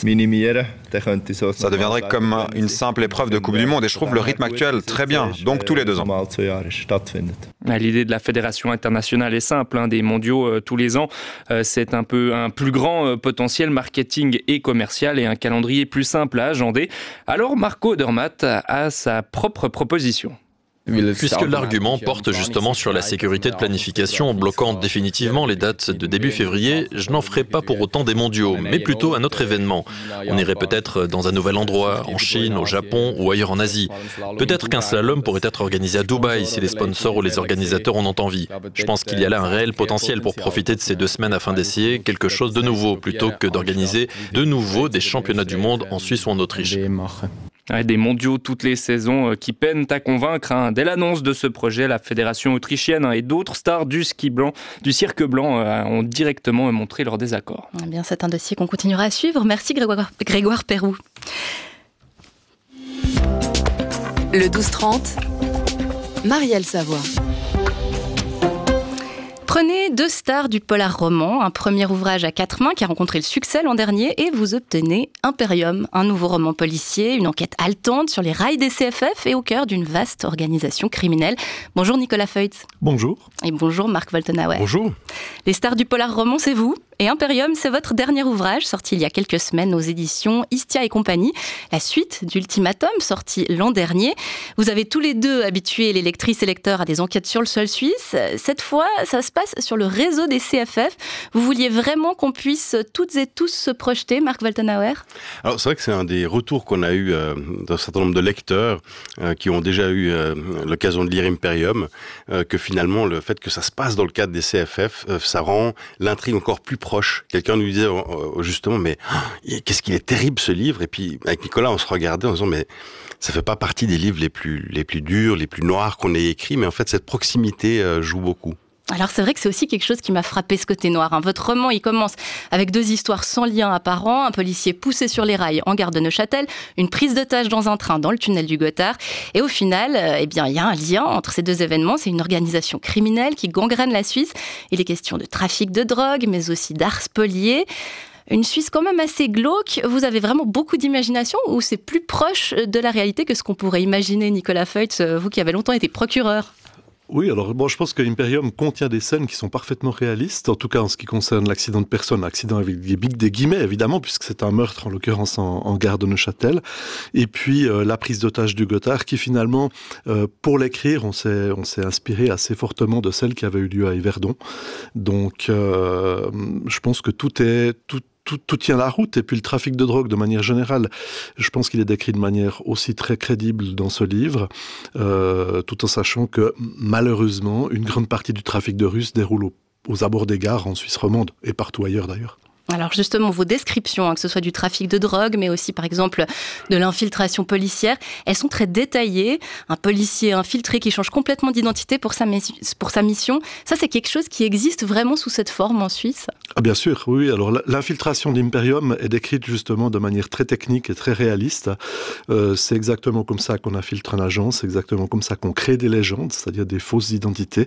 Ça deviendrait comme une simple épreuve de Coupe du Monde et je trouve le rythme actuel très bien, donc tous les deux ans. L'idée de la Fédération internationale est simple, hein, des mondiaux euh, tous les ans. Euh, c'est un peu un plus grand euh, potentiel marketing et commercial et un calendrier plus simple à agender. Alors Marco Odermatt a sa propre proposition. Puisque l'argument porte justement sur la sécurité de planification en bloquant définitivement les dates de début février, je n'en ferai pas pour autant des mondiaux, mais plutôt un autre événement. On irait peut-être dans un nouvel endroit, en Chine, au Japon ou ailleurs en Asie. Peut-être qu'un slalom pourrait être organisé à Dubaï si les sponsors ou les organisateurs en ont envie. Je pense qu'il y a là un réel potentiel pour profiter de ces deux semaines afin d'essayer quelque chose de nouveau, plutôt que d'organiser de nouveau des championnats du monde en Suisse ou en Autriche. Ouais, des mondiaux toutes les saisons euh, qui peinent à convaincre. Hein. Dès l'annonce de ce projet, la fédération autrichienne hein, et d'autres stars du ski blanc, du cirque blanc euh, ont directement montré leur désaccord. Eh bien, c'est un dossier qu'on continuera à suivre. Merci Grégoire, Grégoire Perroux. Le douze trente, Marielle Savoie. Prenez deux stars du polar roman, un premier ouvrage à quatre mains qui a rencontré le succès l'an dernier et vous obtenez Imperium, un nouveau roman policier, une enquête haletante sur les rails des C F F et au cœur d'une vaste organisation criminelle. Bonjour Nicolas Feutz. Bonjour. Et bonjour Marc Woltenauer. Bonjour. Les stars du polar roman, c'est vous. Et Imperium, c'est votre dernier ouvrage, sorti il y a quelques semaines aux éditions Istia et compagnie, la suite d'Ultimatum, sorti l'an dernier. Vous avez tous les deux habitué les lectrices et lecteurs à des enquêtes sur le sol suisse. Cette fois, ça se passe sur le réseau des C F F. Vous vouliez vraiment qu'on puisse toutes et tous se projeter, Marc Woltenauer ? Alors c'est vrai que c'est un des retours qu'on a eu euh, d'un certain nombre de lecteurs euh, qui ont déjà eu euh, l'occasion de lire Imperium, euh, que finalement le fait que ça se passe dans le cadre des C F F, euh, ça rend l'intrigue encore plus proche. Quelqu'un nous disait euh, justement, mais oh, qu'est-ce qu'il est terrible ce livre. Et puis avec Nicolas, on se regardait en disant, mais ça fait pas partie des livres les plus les plus durs, les plus noirs qu'on ait écrits, mais en fait cette proximité euh, joue beaucoup. Alors c'est vrai que c'est aussi quelque chose qui m'a frappé, ce côté noir. Hein. Votre roman, il commence avec deux histoires sans lien apparent, un policier poussé sur les rails en gare de Neuchâtel, une prise d'otage dans un train dans le tunnel du Gothard. Et au final, euh, eh bien, il y a un lien entre ces deux événements. C'est une organisation criminelle qui gangrène la Suisse. Il est question de trafic de drogue, mais aussi d'art spolié. Une Suisse quand même assez glauque. Vous avez vraiment beaucoup d'imagination ou c'est plus proche de la réalité que ce qu'on pourrait imaginer, Nicolas Feutz, vous qui avez longtemps été procureur? Oui, alors bon, je pense que Imperium contient des scènes qui sont parfaitement réalistes, en tout cas en ce qui concerne l'accident de personne, accident avec des, des guillemets évidemment, puisque c'est un meurtre en l'occurrence en, en gare de Neuchâtel, et puis euh, la prise d'otage du Gothard qui finalement, euh, pour l'écrire, on s'est, on s'est inspiré assez fortement de celle qui avait eu lieu à Yverdon. Donc euh, je pense que tout est... Tout, Tout, tout tient la route, et puis le trafic de drogue de manière générale, je pense qu'il est décrit de manière aussi très crédible dans ce livre, euh, tout en sachant que malheureusement, une grande partie du trafic de Russes déroule aux, aux abords des gares en Suisse romande, et partout ailleurs d'ailleurs. Alors justement, vos descriptions, hein, que ce soit du trafic de drogue, mais aussi par exemple de l'infiltration policière, elles sont très détaillées. Un policier infiltré qui change complètement d'identité pour sa, pour sa mission, ça c'est quelque chose qui existe vraiment sous cette forme en Suisse? Ah bien sûr, oui. Alors l'infiltration d'Imperium est décrite justement de manière très technique et très réaliste. Euh, c'est exactement comme ça qu'on infiltre un agent, c'est exactement comme ça qu'on crée des légendes, c'est-à-dire des fausses identités,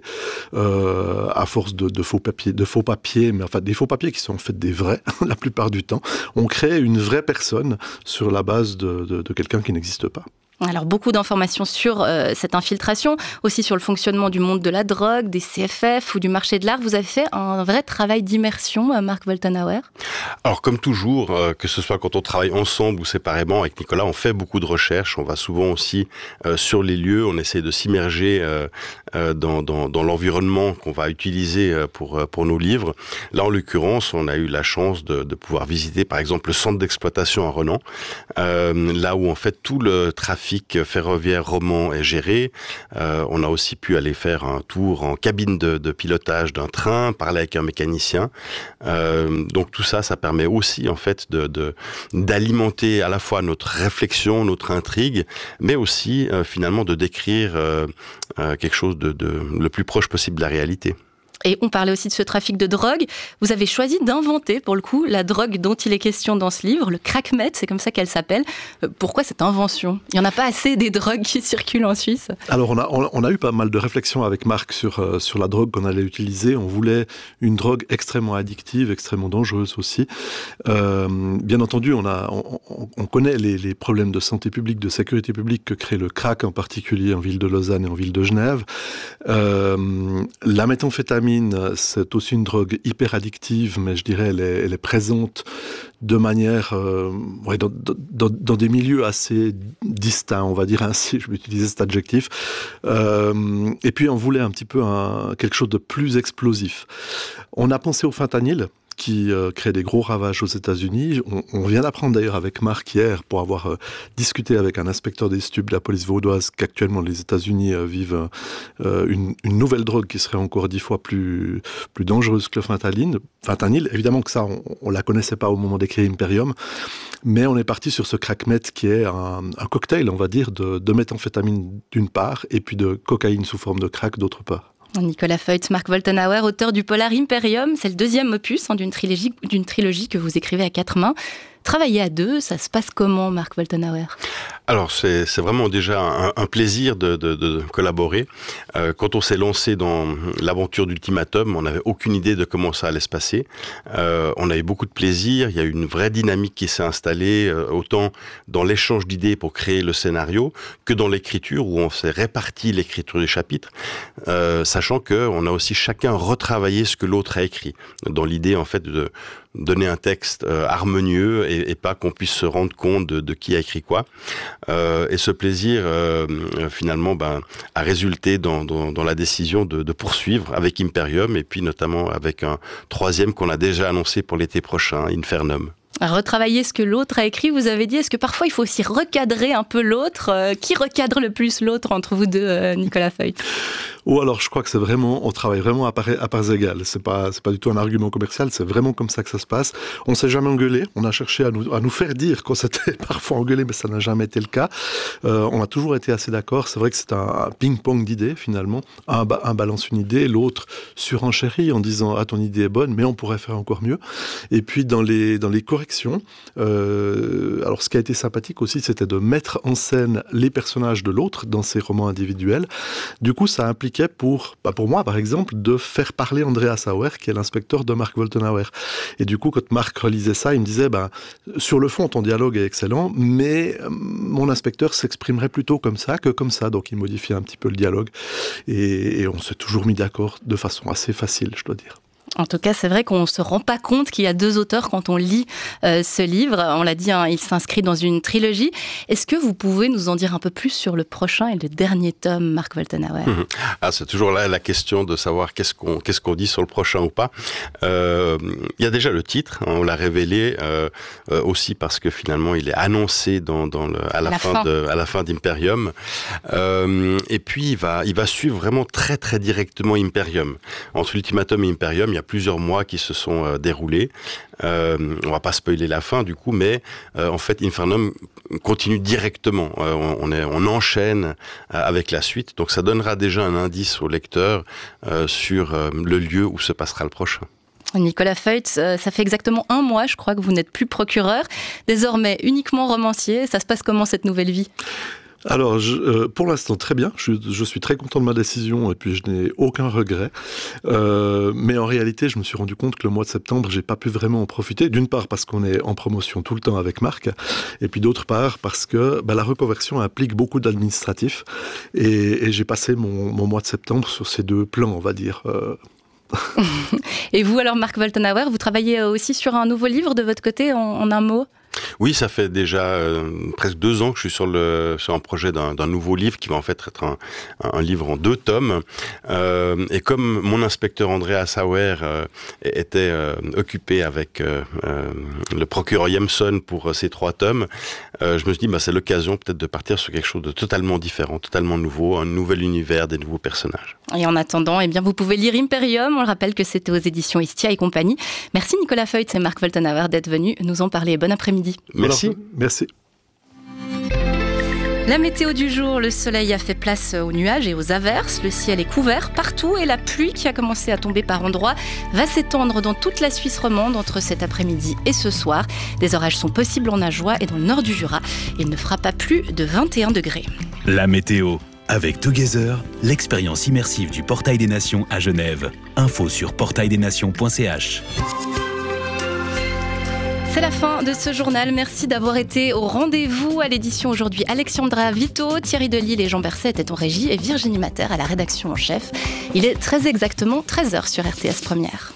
euh, à force de, de faux papiers, de faux papiers, mais enfin des faux papiers qui sont en fait des vrais. La plupart du temps, on crée une vraie personne sur la base de, de, de quelqu'un qui n'existe pas. Alors beaucoup d'informations sur euh, cette infiltration, aussi sur le fonctionnement du monde de la drogue, des C F F ou du marché de l'art. Vous avez fait un vrai travail d'immersion, Marc Woltenhauer? Alors comme toujours, euh, que ce soit quand on travaille ensemble ou séparément avec Nicolas, on fait beaucoup de recherches. On va souvent aussi euh, sur les lieux, on essaie de s'immerger euh, euh, dans, dans, dans l'environnement qu'on va utiliser pour, pour nos livres. Là en l'occurrence, on a eu la chance de, de pouvoir visiter par exemple le centre d'exploitation à Renan, euh, là où en fait tout le trafic ferroviaire roman est géré. Euh, on a aussi pu aller faire un tour en cabine de, de pilotage d'un train, parler avec un mécanicien. Euh, donc tout ça, ça permet aussi en fait de, de d'alimenter à la fois notre réflexion, notre intrigue, mais aussi euh, finalement de décrire euh, euh, quelque chose de, de le plus proche possible de la réalité. Et on parlait aussi de ce trafic de drogue. Vous avez choisi d'inventer, pour le coup, la drogue dont il est question dans ce livre, le crack-meth, c'est comme ça qu'elle s'appelle. Pourquoi cette invention? Il n'y en a pas assez des drogues qui circulent en Suisse? Alors, on a, on a eu pas mal de réflexions avec Marc sur, euh, sur la drogue qu'on allait utiliser. On voulait une drogue extrêmement addictive, extrêmement dangereuse aussi. Euh, bien entendu, on, a, on, on connaît les, les problèmes de santé publique, de sécurité publique que crée le crack, en particulier en ville de Lausanne et en ville de Genève. Euh, la méthamphétamine, c'est aussi une drogue hyper addictive, mais je dirais elle est, elle est présente de manière, euh, ouais, dans, dans, dans des milieux assez distincts, on va dire ainsi, je vais utiliser cet adjectif. Euh, et puis on voulait un petit peu un, quelque chose de plus explosif. On a pensé au fentanyl, qui euh, crée des gros ravages aux États-Unis. On, on vient d'apprendre d'ailleurs avec Marc hier, pour avoir euh, discuté avec un inspecteur des stupes de la police vaudoise, qu'actuellement les États-Unis euh, vivent euh, une, une nouvelle drogue qui serait encore dix fois plus, plus dangereuse que le fentanyl. Fentanyl, évidemment que ça, on, on la connaissait pas au moment d'écrire Imperium, mais on est parti sur ce crack-meth qui est un, un cocktail, on va dire, de, de méthamphétamine d'une part, et puis de cocaïne sous forme de crack d'autre part. Nicolas Feutz, Marc Woltenhauer, auteur du polar Imperium, c'est le deuxième opus hein, d'une trilogie, d'une trilogie que vous écrivez à quatre mains. Travailler à deux, ça se passe comment, Marc Woltenhauer? Alors c'est, c'est vraiment déjà un, un plaisir de, de, de collaborer. Euh, quand on s'est lancé dans l'aventure d'Ultimatum, on n'avait aucune idée de comment ça allait se passer. Euh, on a eu beaucoup de plaisir, il y a eu une vraie dynamique qui s'est installée, euh, autant dans l'échange d'idées pour créer le scénario, que dans l'écriture, où on s'est réparti l'écriture des chapitres, euh, sachant qu'on a aussi chacun retravaillé ce que l'autre a écrit, dans l'idée en fait de donner un texte euh, harmonieux et, et pas qu'on puisse se rendre compte de, de qui a écrit quoi. Euh, et ce plaisir, euh, finalement, ben, a résulté dans, dans, dans la décision de, de poursuivre avec Imperium et puis notamment avec un troisième qu'on a déjà annoncé pour l'été prochain, Infernum. À retravailler ce que l'autre a écrit, vous avez dit, est-ce que parfois il faut aussi recadrer un peu l'autre? euh, Qui recadre le plus l'autre entre vous deux, euh, Nicolas Feutz? Ou alors, je crois que c'est vraiment, on travaille vraiment à parts, à parts égales. C'est pas, c'est pas du tout un argument commercial, c'est vraiment comme ça que ça se passe. On s'est jamais engueulé. On a cherché à nous, à nous faire dire qu'on s'était parfois engueulé, mais ça n'a jamais été le cas. Euh, on a toujours été assez d'accord. C'est vrai que c'est un, un ping-pong d'idées, finalement. Un, un balance une idée, l'autre surenchérit en disant, ah, ton idée est bonne, mais on pourrait faire encore mieux. Et puis, dans les, dans les corrections, euh, alors ce qui a été sympathique aussi, c'était de mettre en scène les personnages de l'autre dans ses romans individuels. Du coup, ça impliquait pour, bah pour moi, par exemple, de faire parler Andreas Sauer, qui est l'inspecteur de Mark Woltenhauer. Et du coup, quand Mark relisait ça, il me disait, bah, sur le fond, ton dialogue est excellent, mais mon inspecteur s'exprimerait plutôt comme ça que comme ça. Donc, il modifiait un petit peu le dialogue. Et, et on s'est toujours mis d'accord de façon assez facile, je dois dire. En tout cas, c'est vrai qu'on ne se rend pas compte qu'il y a deux auteurs quand on lit euh, ce livre. On l'a dit, hein, il s'inscrit dans une trilogie. Est-ce que vous pouvez nous en dire un peu plus sur le prochain et le dernier tome, Mark Woltenhauer ? Mmh. Ah, c'est toujours là la question de savoir qu'est-ce qu'on, qu'est-ce qu'on dit sur le prochain ou pas. Euh, il y a déjà le titre, hein, on l'a révélé euh, euh, aussi parce que finalement il est annoncé dans, dans le, à la, la fin, fin de, à la fin d'Imperium. Euh, et puis il va, il va suivre vraiment très très directement Imperium. Entre Ultimatum et Imperium, il y a plusieurs mois qui se sont euh, déroulés. Euh, on va pas spoiler la fin du coup, mais euh, en fait Infernum continue directement. Euh, on, on, est, on enchaîne euh, avec la suite, donc ça donnera déjà un indice au lecteur euh, sur euh, le lieu où se passera le prochain. Nicolas Feutz, ça fait exactement un mois, je crois, que vous n'êtes plus procureur, désormais uniquement romancier. Ça se passe comment cette nouvelle vie ? Alors, je, euh, pour l'instant, très bien. Je, je suis très content de ma décision et puis je n'ai aucun regret. Euh, mais en réalité, je me suis rendu compte que le mois de septembre, j'ai pas pu vraiment en profiter. D'une part, parce qu'on est en promotion tout le temps avec Marc. Et puis d'autre part, parce que bah, la reconversion implique beaucoup d'administratif. Et, et j'ai passé mon, mon mois de septembre sur ces deux plans, on va dire. Euh, Et vous, alors, Mark Woltenhauer, vous travaillez aussi sur un nouveau livre de votre côté, en, en un mot ? Oui, ça fait déjà euh, presque deux ans que je suis sur le sur un projet d'un, d'un nouveau livre qui va en fait être un, un livre en deux tomes. Euh, et comme mon inspecteur Andreas Sauer euh, était euh, occupé avec euh, euh, le procureur Jemson pour euh, ces trois tomes, euh, je me suis dit bah c'est l'occasion peut-être de partir sur quelque chose de totalement différent, totalement nouveau, un nouvel univers, des nouveaux personnages. Et en attendant, eh bien vous pouvez lire Imperium. On le rappelle que c'était aux éditions Istia et compagnie. Merci Nicolas Feutz et Mark Woltenhauer d'être venus nous en parler. Bon après-midi. Merci. Merci. La météo du jour, le soleil a fait place aux nuages et aux averses. Le ciel est couvert partout et la pluie qui a commencé à tomber par endroits va s'étendre dans toute la Suisse romande entre cet après-midi et ce soir. Des orages sont possibles en Ajoie et dans le nord du Jura. Il ne fera pas plus de vingt et un degrés. La météo. Avec Together, l'expérience immersive du Portail des Nations à Genève. Info sur portail des nations point c h. C'est la fin de ce journal. Merci d'avoir été au rendez-vous. À l'édition aujourd'hui, Alexandra Vito, Thierry Delille et Jean Berset étaient en régie et Virginie Mater à la rédaction en chef. Il est très exactement treize heures sur R T S Première.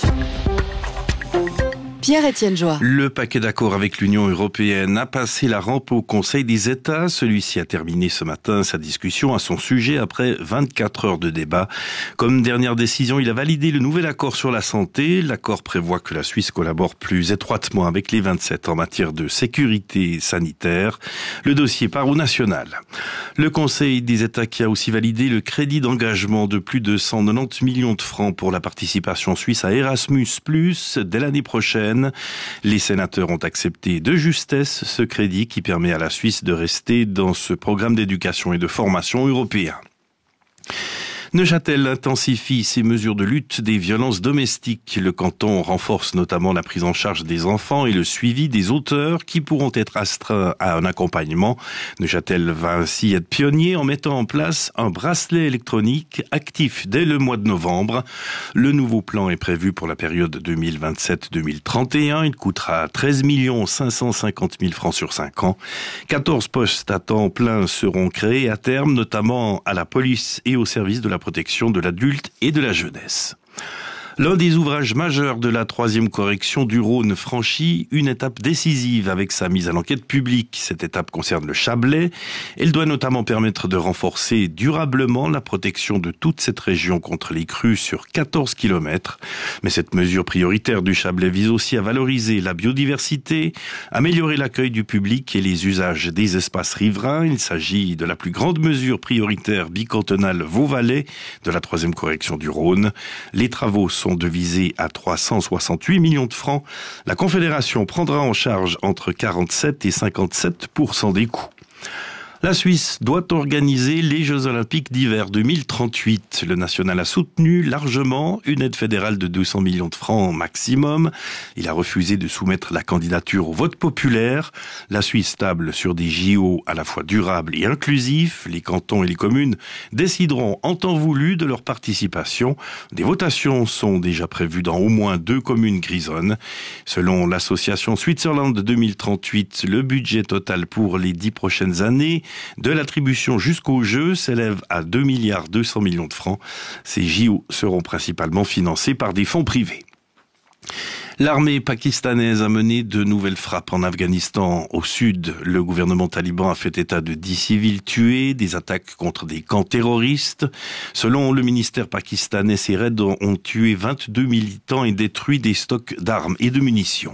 Pierre-Étienne Joie. Le paquet d'accord avec l'Union européenne a passé la rampe au Conseil des États. Celui-ci a terminé ce matin sa discussion à son sujet après vingt-quatre heures de débat. Comme dernière décision, il a validé le nouvel accord sur la santé. L'accord prévoit que la Suisse collabore plus étroitement avec les vingt-sept en matière de sécurité sanitaire. Le dossier part au national. Le Conseil des États qui a aussi validé le crédit d'engagement de plus de cent quatre-vingt-dix millions de francs pour la participation suisse à Erasmus plus, dès l'année prochaine. Les sénateurs ont accepté de justesse ce crédit qui permet à la Suisse de rester dans ce programme d'éducation et de formation européen. Neuchâtel intensifie ses mesures de lutte des violences domestiques. Le canton renforce notamment la prise en charge des enfants et le suivi des auteurs qui pourront être astreints à un accompagnement. Neuchâtel va ainsi être pionnier en mettant en place un bracelet électronique actif dès le mois de novembre. Le nouveau plan est prévu pour la période deux mille vingt-sept deux mille trente et un. Il coûtera treize millions cinq cent cinquante mille francs sur cinq ans. quatorze postes à temps plein seront créés à terme, notamment à la police et au service de la protection de l'adulte et de la jeunesse. L'un des ouvrages majeurs de la troisième correction du Rhône franchit une étape décisive avec sa mise à l'enquête publique. Cette étape concerne le Chablais. Elle doit notamment permettre de renforcer durablement la protection de toute cette région contre les crues sur quatorze kilomètres. Mais cette mesure prioritaire du Chablais vise aussi à valoriser la biodiversité, améliorer l'accueil du public et les usages des espaces riverains. Il s'agit de la plus grande mesure prioritaire bicantonale Vaud-Valais de la troisième correction du Rhône. Les travaux sont devisés à trois cent soixante-huit millions de francs. La Confédération prendra en charge entre quarante-sept et cinquante-sept pour cent des coûts. La Suisse doit organiser les Jeux Olympiques d'hiver deux mille trente-huit. Le national a soutenu largement une aide fédérale de deux cents millions de francs maximum. Il a refusé de soumettre la candidature au vote populaire. La Suisse table sur des J O à la fois durables et inclusifs. Les cantons et les communes décideront en temps voulu de leur participation. Des votations sont déjà prévues dans au moins deux communes grisonnes. Selon l'association Switzerland deux mille trente-huit, le budget total pour les dix prochaines années de l'attribution jusqu'aux Jeux s'élève à deux milliards deux cents millions de francs. Ces J O seront principalement financés par des fonds privés. L'armée pakistanaise a mené de nouvelles frappes en Afghanistan. Au sud, le gouvernement taliban a fait état de dix civils tués, des attaques contre des camps terroristes. Selon le ministère pakistanais, ces raids ont tué vingt-deux militants et détruit des stocks d'armes et de munitions.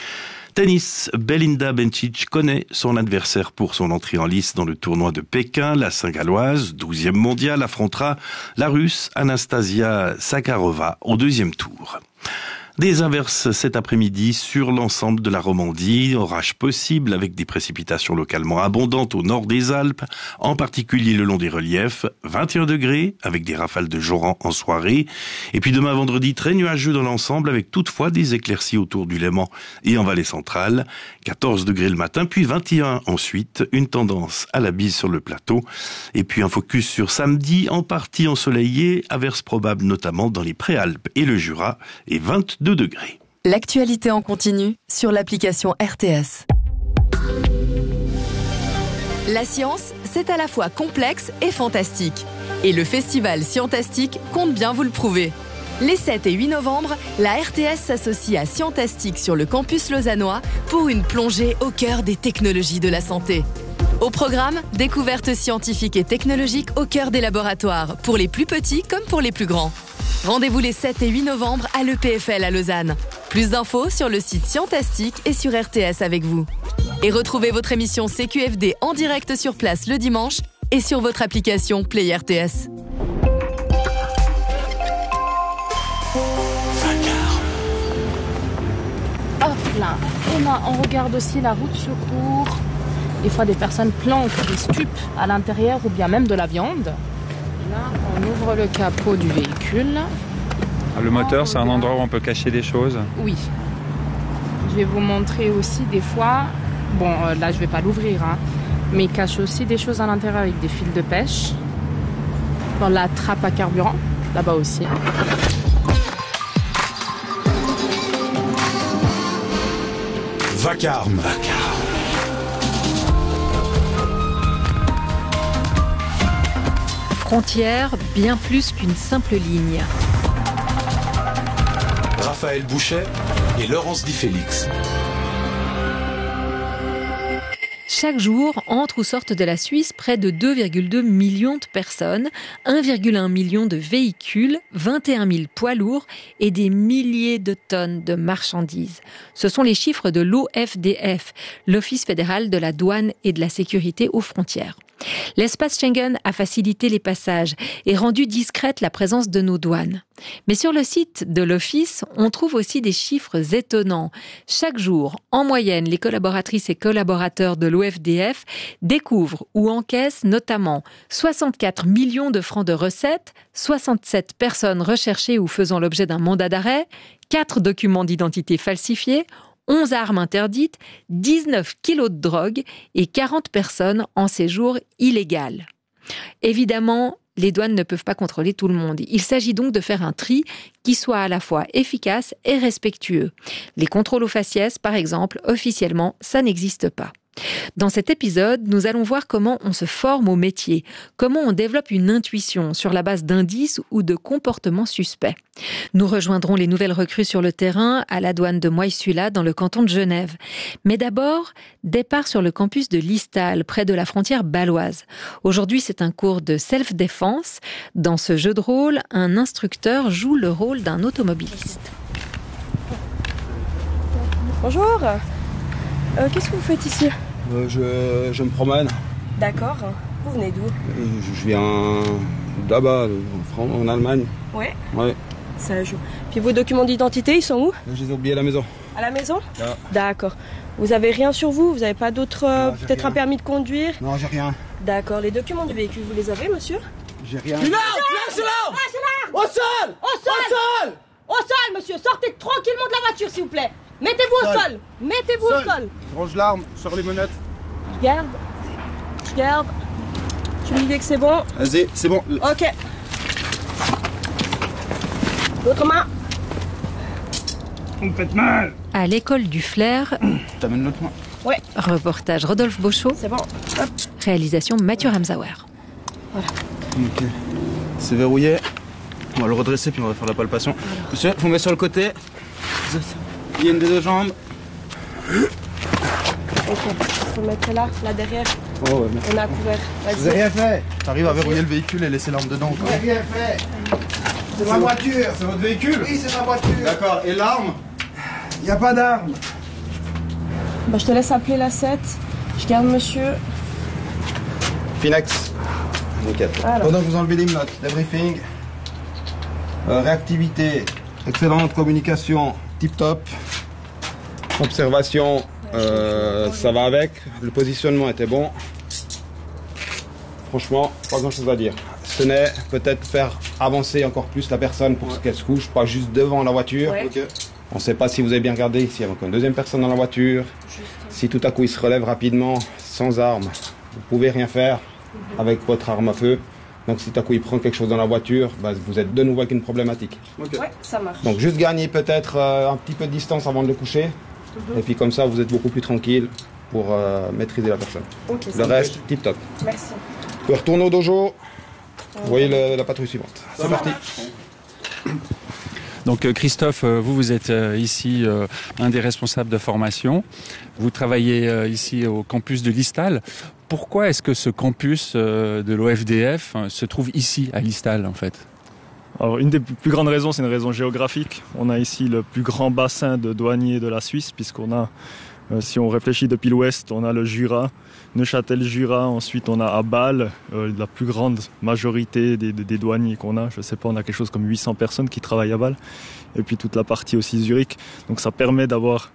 Tennis, Belinda Bencic connaît son adversaire pour son entrée en lice dans le tournoi de Pékin. La Saint-Galloise, douzième mondiale, affrontera la Russe Anastasia Sakharova au deuxième tour. Des averses cet après-midi sur l'ensemble de la Romandie. Orage possible avec des précipitations localement abondantes au nord des Alpes, en particulier le long des reliefs. vingt et un degrés avec des rafales de joran en soirée. Et puis demain vendredi, très nuageux dans l'ensemble avec toutefois des éclaircies autour du Léman et en vallée centrale. quatorze degrés le matin, puis vingt et un ensuite. Une tendance à la bise sur le plateau. Et puis un focus sur samedi, en partie ensoleillé, averses probables notamment dans les Préalpes et le Jura, et vingt-deux degrés. L'actualité en continu sur l'application R T S. La science, c'est à la fois complexe et fantastique. Et le festival Scientastique compte bien vous le prouver. Les sept et huit novembre, la R T S s'associe à Scientastique sur le campus lausannois pour une plongée au cœur des technologies de la santé. Au programme, découvertes scientifiques et technologiques au cœur des laboratoires, pour les plus petits comme pour les plus grands. Rendez-vous les sept et huit novembre à l'E P F L à Lausanne. Plus d'infos sur le site Scientastique et sur R T S avec vous. Et retrouvez votre émission C Q F D en direct sur place le dimanche et sur votre application Play R T S. Hop là. Et là, on regarde aussi la route sur cours. Des fois, des personnes planquent des stupes à l'intérieur ou bien même de la viande. Là, on ouvre le capot du véhicule. Le moteur, c'est un endroit où on peut cacher des choses. Oui. Je vais vous montrer aussi des fois, bon là je vais pas l'ouvrir, hein, mais il cache aussi des choses à l'intérieur avec des fils de pêche. Dans la trappe à carburant, là-bas aussi. Vacarme. Vacarme. Frontière, bien plus qu'une simple ligne. Raphaël Bouchet et Laurence Di Félix. Chaque jour, entrent ou sortent de la Suisse près de deux virgule deux millions de personnes, un virgule un million de véhicules, vingt et un mille poids lourds et des milliers de tonnes de marchandises. Ce sont les chiffres de l'O F D F, l'Office fédéral de la douane et de la sécurité aux frontières. L'espace Schengen a facilité les passages et rendu discrète la présence de nos douanes. Mais sur le site de l'Office, on trouve aussi des chiffres étonnants. Chaque jour, en moyenne, les collaboratrices et collaborateurs de l'O F D F découvrent ou encaissent notamment soixante-quatre millions de francs de recettes, soixante-sept personnes recherchées ou faisant l'objet d'un mandat d'arrêt, quatre documents d'identité falsifiés, onze armes interdites, dix-neuf kilos de drogue et quarante personnes en séjour illégal. Évidemment, les douanes ne peuvent pas contrôler tout le monde. Il s'agit donc de faire un tri qui soit à la fois efficace et respectueux. Les contrôles aux faciès, par exemple, officiellement, ça n'existe pas. Dans cet épisode, nous allons voir comment on se forme au métier, comment on développe une intuition sur la base d'indices ou de comportements suspects. Nous rejoindrons les nouvelles recrues sur le terrain à la douane de Moissulat dans le canton de Genève. Mais d'abord, départ sur le campus de Listal, près de la frontière bâloise. Aujourd'hui, c'est un cours de self-défense. Dans ce jeu de rôle, un instructeur joue le rôle d'un automobiliste. Bonjour, euh, qu'est-ce que vous faites ici ? euh, je, je me promène. D'accord, vous venez d'où ? Je, je viens là-bas, en, en Allemagne. Ouais. Ouais. Ça joue. Puis vos documents d'identité, ils sont où ? Je les ai oubliés à la maison. À la maison ? Ah. D'accord. Vous avez rien sur vous ? Vous n'avez pas d'autres, euh, peut-être rien. Un permis de conduire ? Non, j'ai rien. D'accord. Les documents du véhicule, vous les avez, monsieur ? J'ai rien. Une arme ! Lâche l'arme ! Lâche l'arme ! Au sol ! Au sol ! Au sol ! Au sol, monsieur. Sortez tranquillement de la voiture, s'il vous plaît. Mettez-vous au sol. Mettez-vous au sol. Je range l'arme sur les menottes. Je garde. Je garde. Tu me dis que c'est bon ? Vas-y, c'est bon. Ok. L'autre main. On me fait mal. À l'école du Flair. T'amènes l'autre main ? Ouais. Reportage Rodolphe Beauchot. C'est bon. Hop. Réalisation Mathieu Ramsauer. Voilà. Ok. C'est verrouillé. On va le redresser puis on va faire la palpation. Voilà. Monsieur, vous mettez sur le côté. Il y a une des deux jambes. Ok. Faut le mettre là, là derrière. Oh ouais, mais... On a couvert. Vas-y. Vous avez rien fait. T'arrives à verrouiller le véhicule et laisser l'arme dedans. Vous avez rien fait. C'est ma voiture. C'est votre véhicule ? Oui, c'est ma voiture. D'accord. Et l'arme ? Il n'y a pas d'arme. Bah, je te laisse appeler la sept. Je garde monsieur. Finex. Nickel. Alors. Pendant que vous enlevez les notes, débriefing. Euh, réactivité. Excellente communication. Tip top. Observation. Euh, ça va avec. Le positionnement était bon. Franchement, pas grand chose à dire. Ce n'est peut-être faire avancer encore plus la personne pour ouais. qu'elle se couche, pas juste devant la voiture. Ouais. Okay. On ne sait pas si vous avez bien regardé, s'il y a encore une deuxième personne dans la voiture. Juste. Si tout à coup il se relève rapidement, sans arme, vous pouvez rien faire mm-hmm. avec votre arme à feu. Donc si tout à coup il prend quelque chose dans la voiture, bah, vous êtes de nouveau avec une problématique. Okay. Ouais, ça marche. Donc juste gagner peut-être euh, un petit peu de distance avant de le coucher. Mm-hmm. Et puis comme ça, vous êtes beaucoup plus tranquille pour euh, maîtriser la personne. Okay, le reste, fait. Tip top. Merci. Vous pouvez retourner au dojo. Vous voyez le, la patrouille suivante. C'est parti. Donc Christophe, vous, vous êtes ici un des responsables de formation. Vous travaillez ici au campus de Listal. Pourquoi est-ce que ce campus de l'O F D F se trouve ici, à Listal, en fait ? Alors, une des plus grandes raisons, c'est une raison géographique. On a ici le plus grand bassin de douaniers de la Suisse, puisqu'on a, euh, si on réfléchit depuis l'ouest, on a le Jura, Neuchâtel-Jura, ensuite on a à Bâle, euh, la plus grande majorité des, des, des douaniers qu'on a. Je ne sais pas, on a quelque chose comme huit cents personnes qui travaillent à Bâle. Et puis toute la partie aussi Zurich. Donc ça permet d'avoir